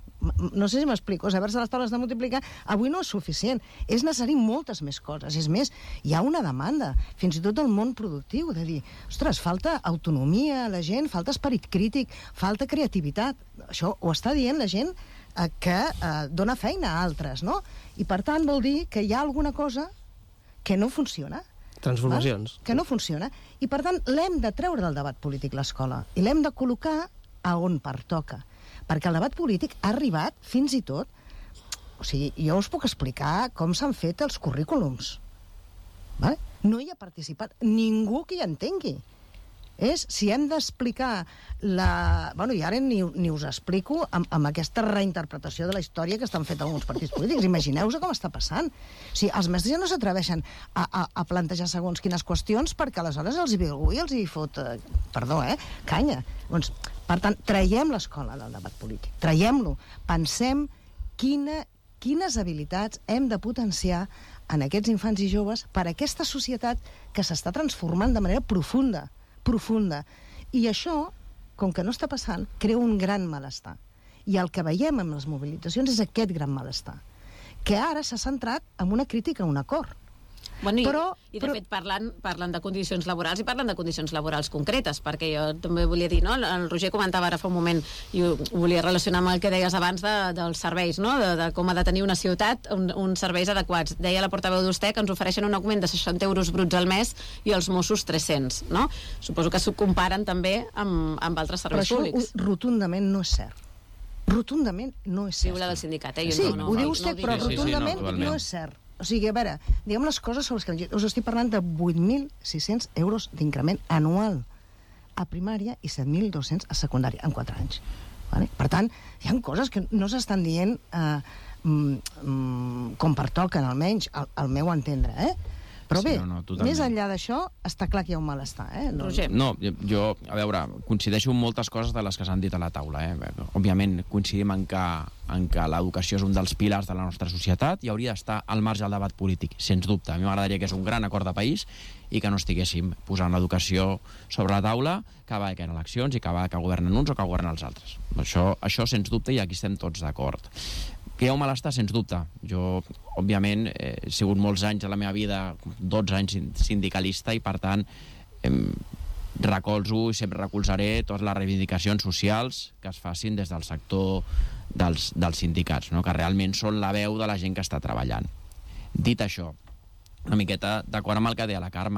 No sé si m'explico. Saber-se les taules de multiplicar avui no és suficient. És necessari moltes més coses. És més, hi ha una demanda, fins i tot del món productiu, de dir, ostres, falta autonomia a la gent, falta esperit crític, falta creativitat. Això ho està dient la gent que eh, dona feina a altres, no? I per tant vol dir que hi ha alguna cosa que no funciona. Transformacions. Va? Que no funciona. I per tant l'hem de treure del debat polític l'escola i l'hem de col·locar a on pertoca. Perquè el debat polític ha arribat fins i tot... O sigui, jo us puc explicar com s'han fet els currículums. Vale? No hi ha participat ningú que hi entengui. És si hem d'explicar la... Bueno, i ara ni, ni us explico amb, amb aquesta reinterpretació de la història que estan fet alguns partits polítics. Imagineu-vos com està passant. O sigui, els mestres ja no s'atreveixen a, a, a plantejar segons quines qüestions perquè aleshores els hi ve algú i els hi fot... Eh, perdó, eh? Canya. Doncs, per tant, traiem l'escola del debat polític. Traiem-lo. Pensem quina, quines habilitats hem de potenciar en aquests infants i joves per a aquesta societat que s'està transformant de manera profunda. profunda. I això, com que no està passant, crea un gran malestar. I el que veiem amb les mobilitzacions és aquest gran malestar, que ara s'ha centrat en una crítica a un acord. Bueno, i, però, i de però... fet parlen, parlen de condicions laborals i parlen de condicions laborals concretes, perquè jo també volia dir, no? El Roger comentava ara fa un moment i ho, ho volia relacionar amb el que deies abans de, dels serveis, no? De, de com ha de tenir una ciutat un, uns serveis adequats. Deia la portaveu d'Ustec que ens ofereixen un augment de seixanta euros bruts al mes i els Mossos tres-cents, no? Suposo que s'ho comparen també amb, amb altres serveis però públics. Però això rotundament no és cert. Rotundament no és cert. Diu la del sindicat, eh? Jo sí, no, no, ho no, diu Ustec, no però sí, sí, rotundament sí, no, no és cert. O sigui, a veure, diguem les coses sobre les que... Us estic parlant de vuit mil sis-cents euros d'increment anual a primària i set mil dos-cents a secundària en quatre anys. Vale? Per tant, hi ha coses que no s'estan dient eh, mm, com pertoquen, almenys, al, al meu entendre, eh? Però bé, sí, no, no, més enllà d'això, està clar que hi ha un malestar, eh? No, Roger. No, jo, a veure, coincideixo en moltes coses de les que s'han dit a la taula, eh? Òbviament, coincidim en que, en que l'educació és un dels pilars de la nostra societat i hauria d'estar al marge del debat polític, sens dubte. A mi m'agradaria que és un gran acord de país i que no estiguéssim posant l'educació sobre la taula cada vegada que hi ha eleccions i cada vegada que governen uns o que governen els altres. Això, això sens dubte, i aquí estem tots d'acord. Que hi ha un malestar, sens dubte. Jo, òbviament, he sigut molts anys de la meva vida, dotze anys sindicalista, i per tant em recolzo i sempre recolzaré totes les reivindicacions socials que es facin des del sector dels, dels sindicats, no? Que realment són la veu de la gent que està treballant. Dit això, una miqueta d'acord amb el que deia la Carme,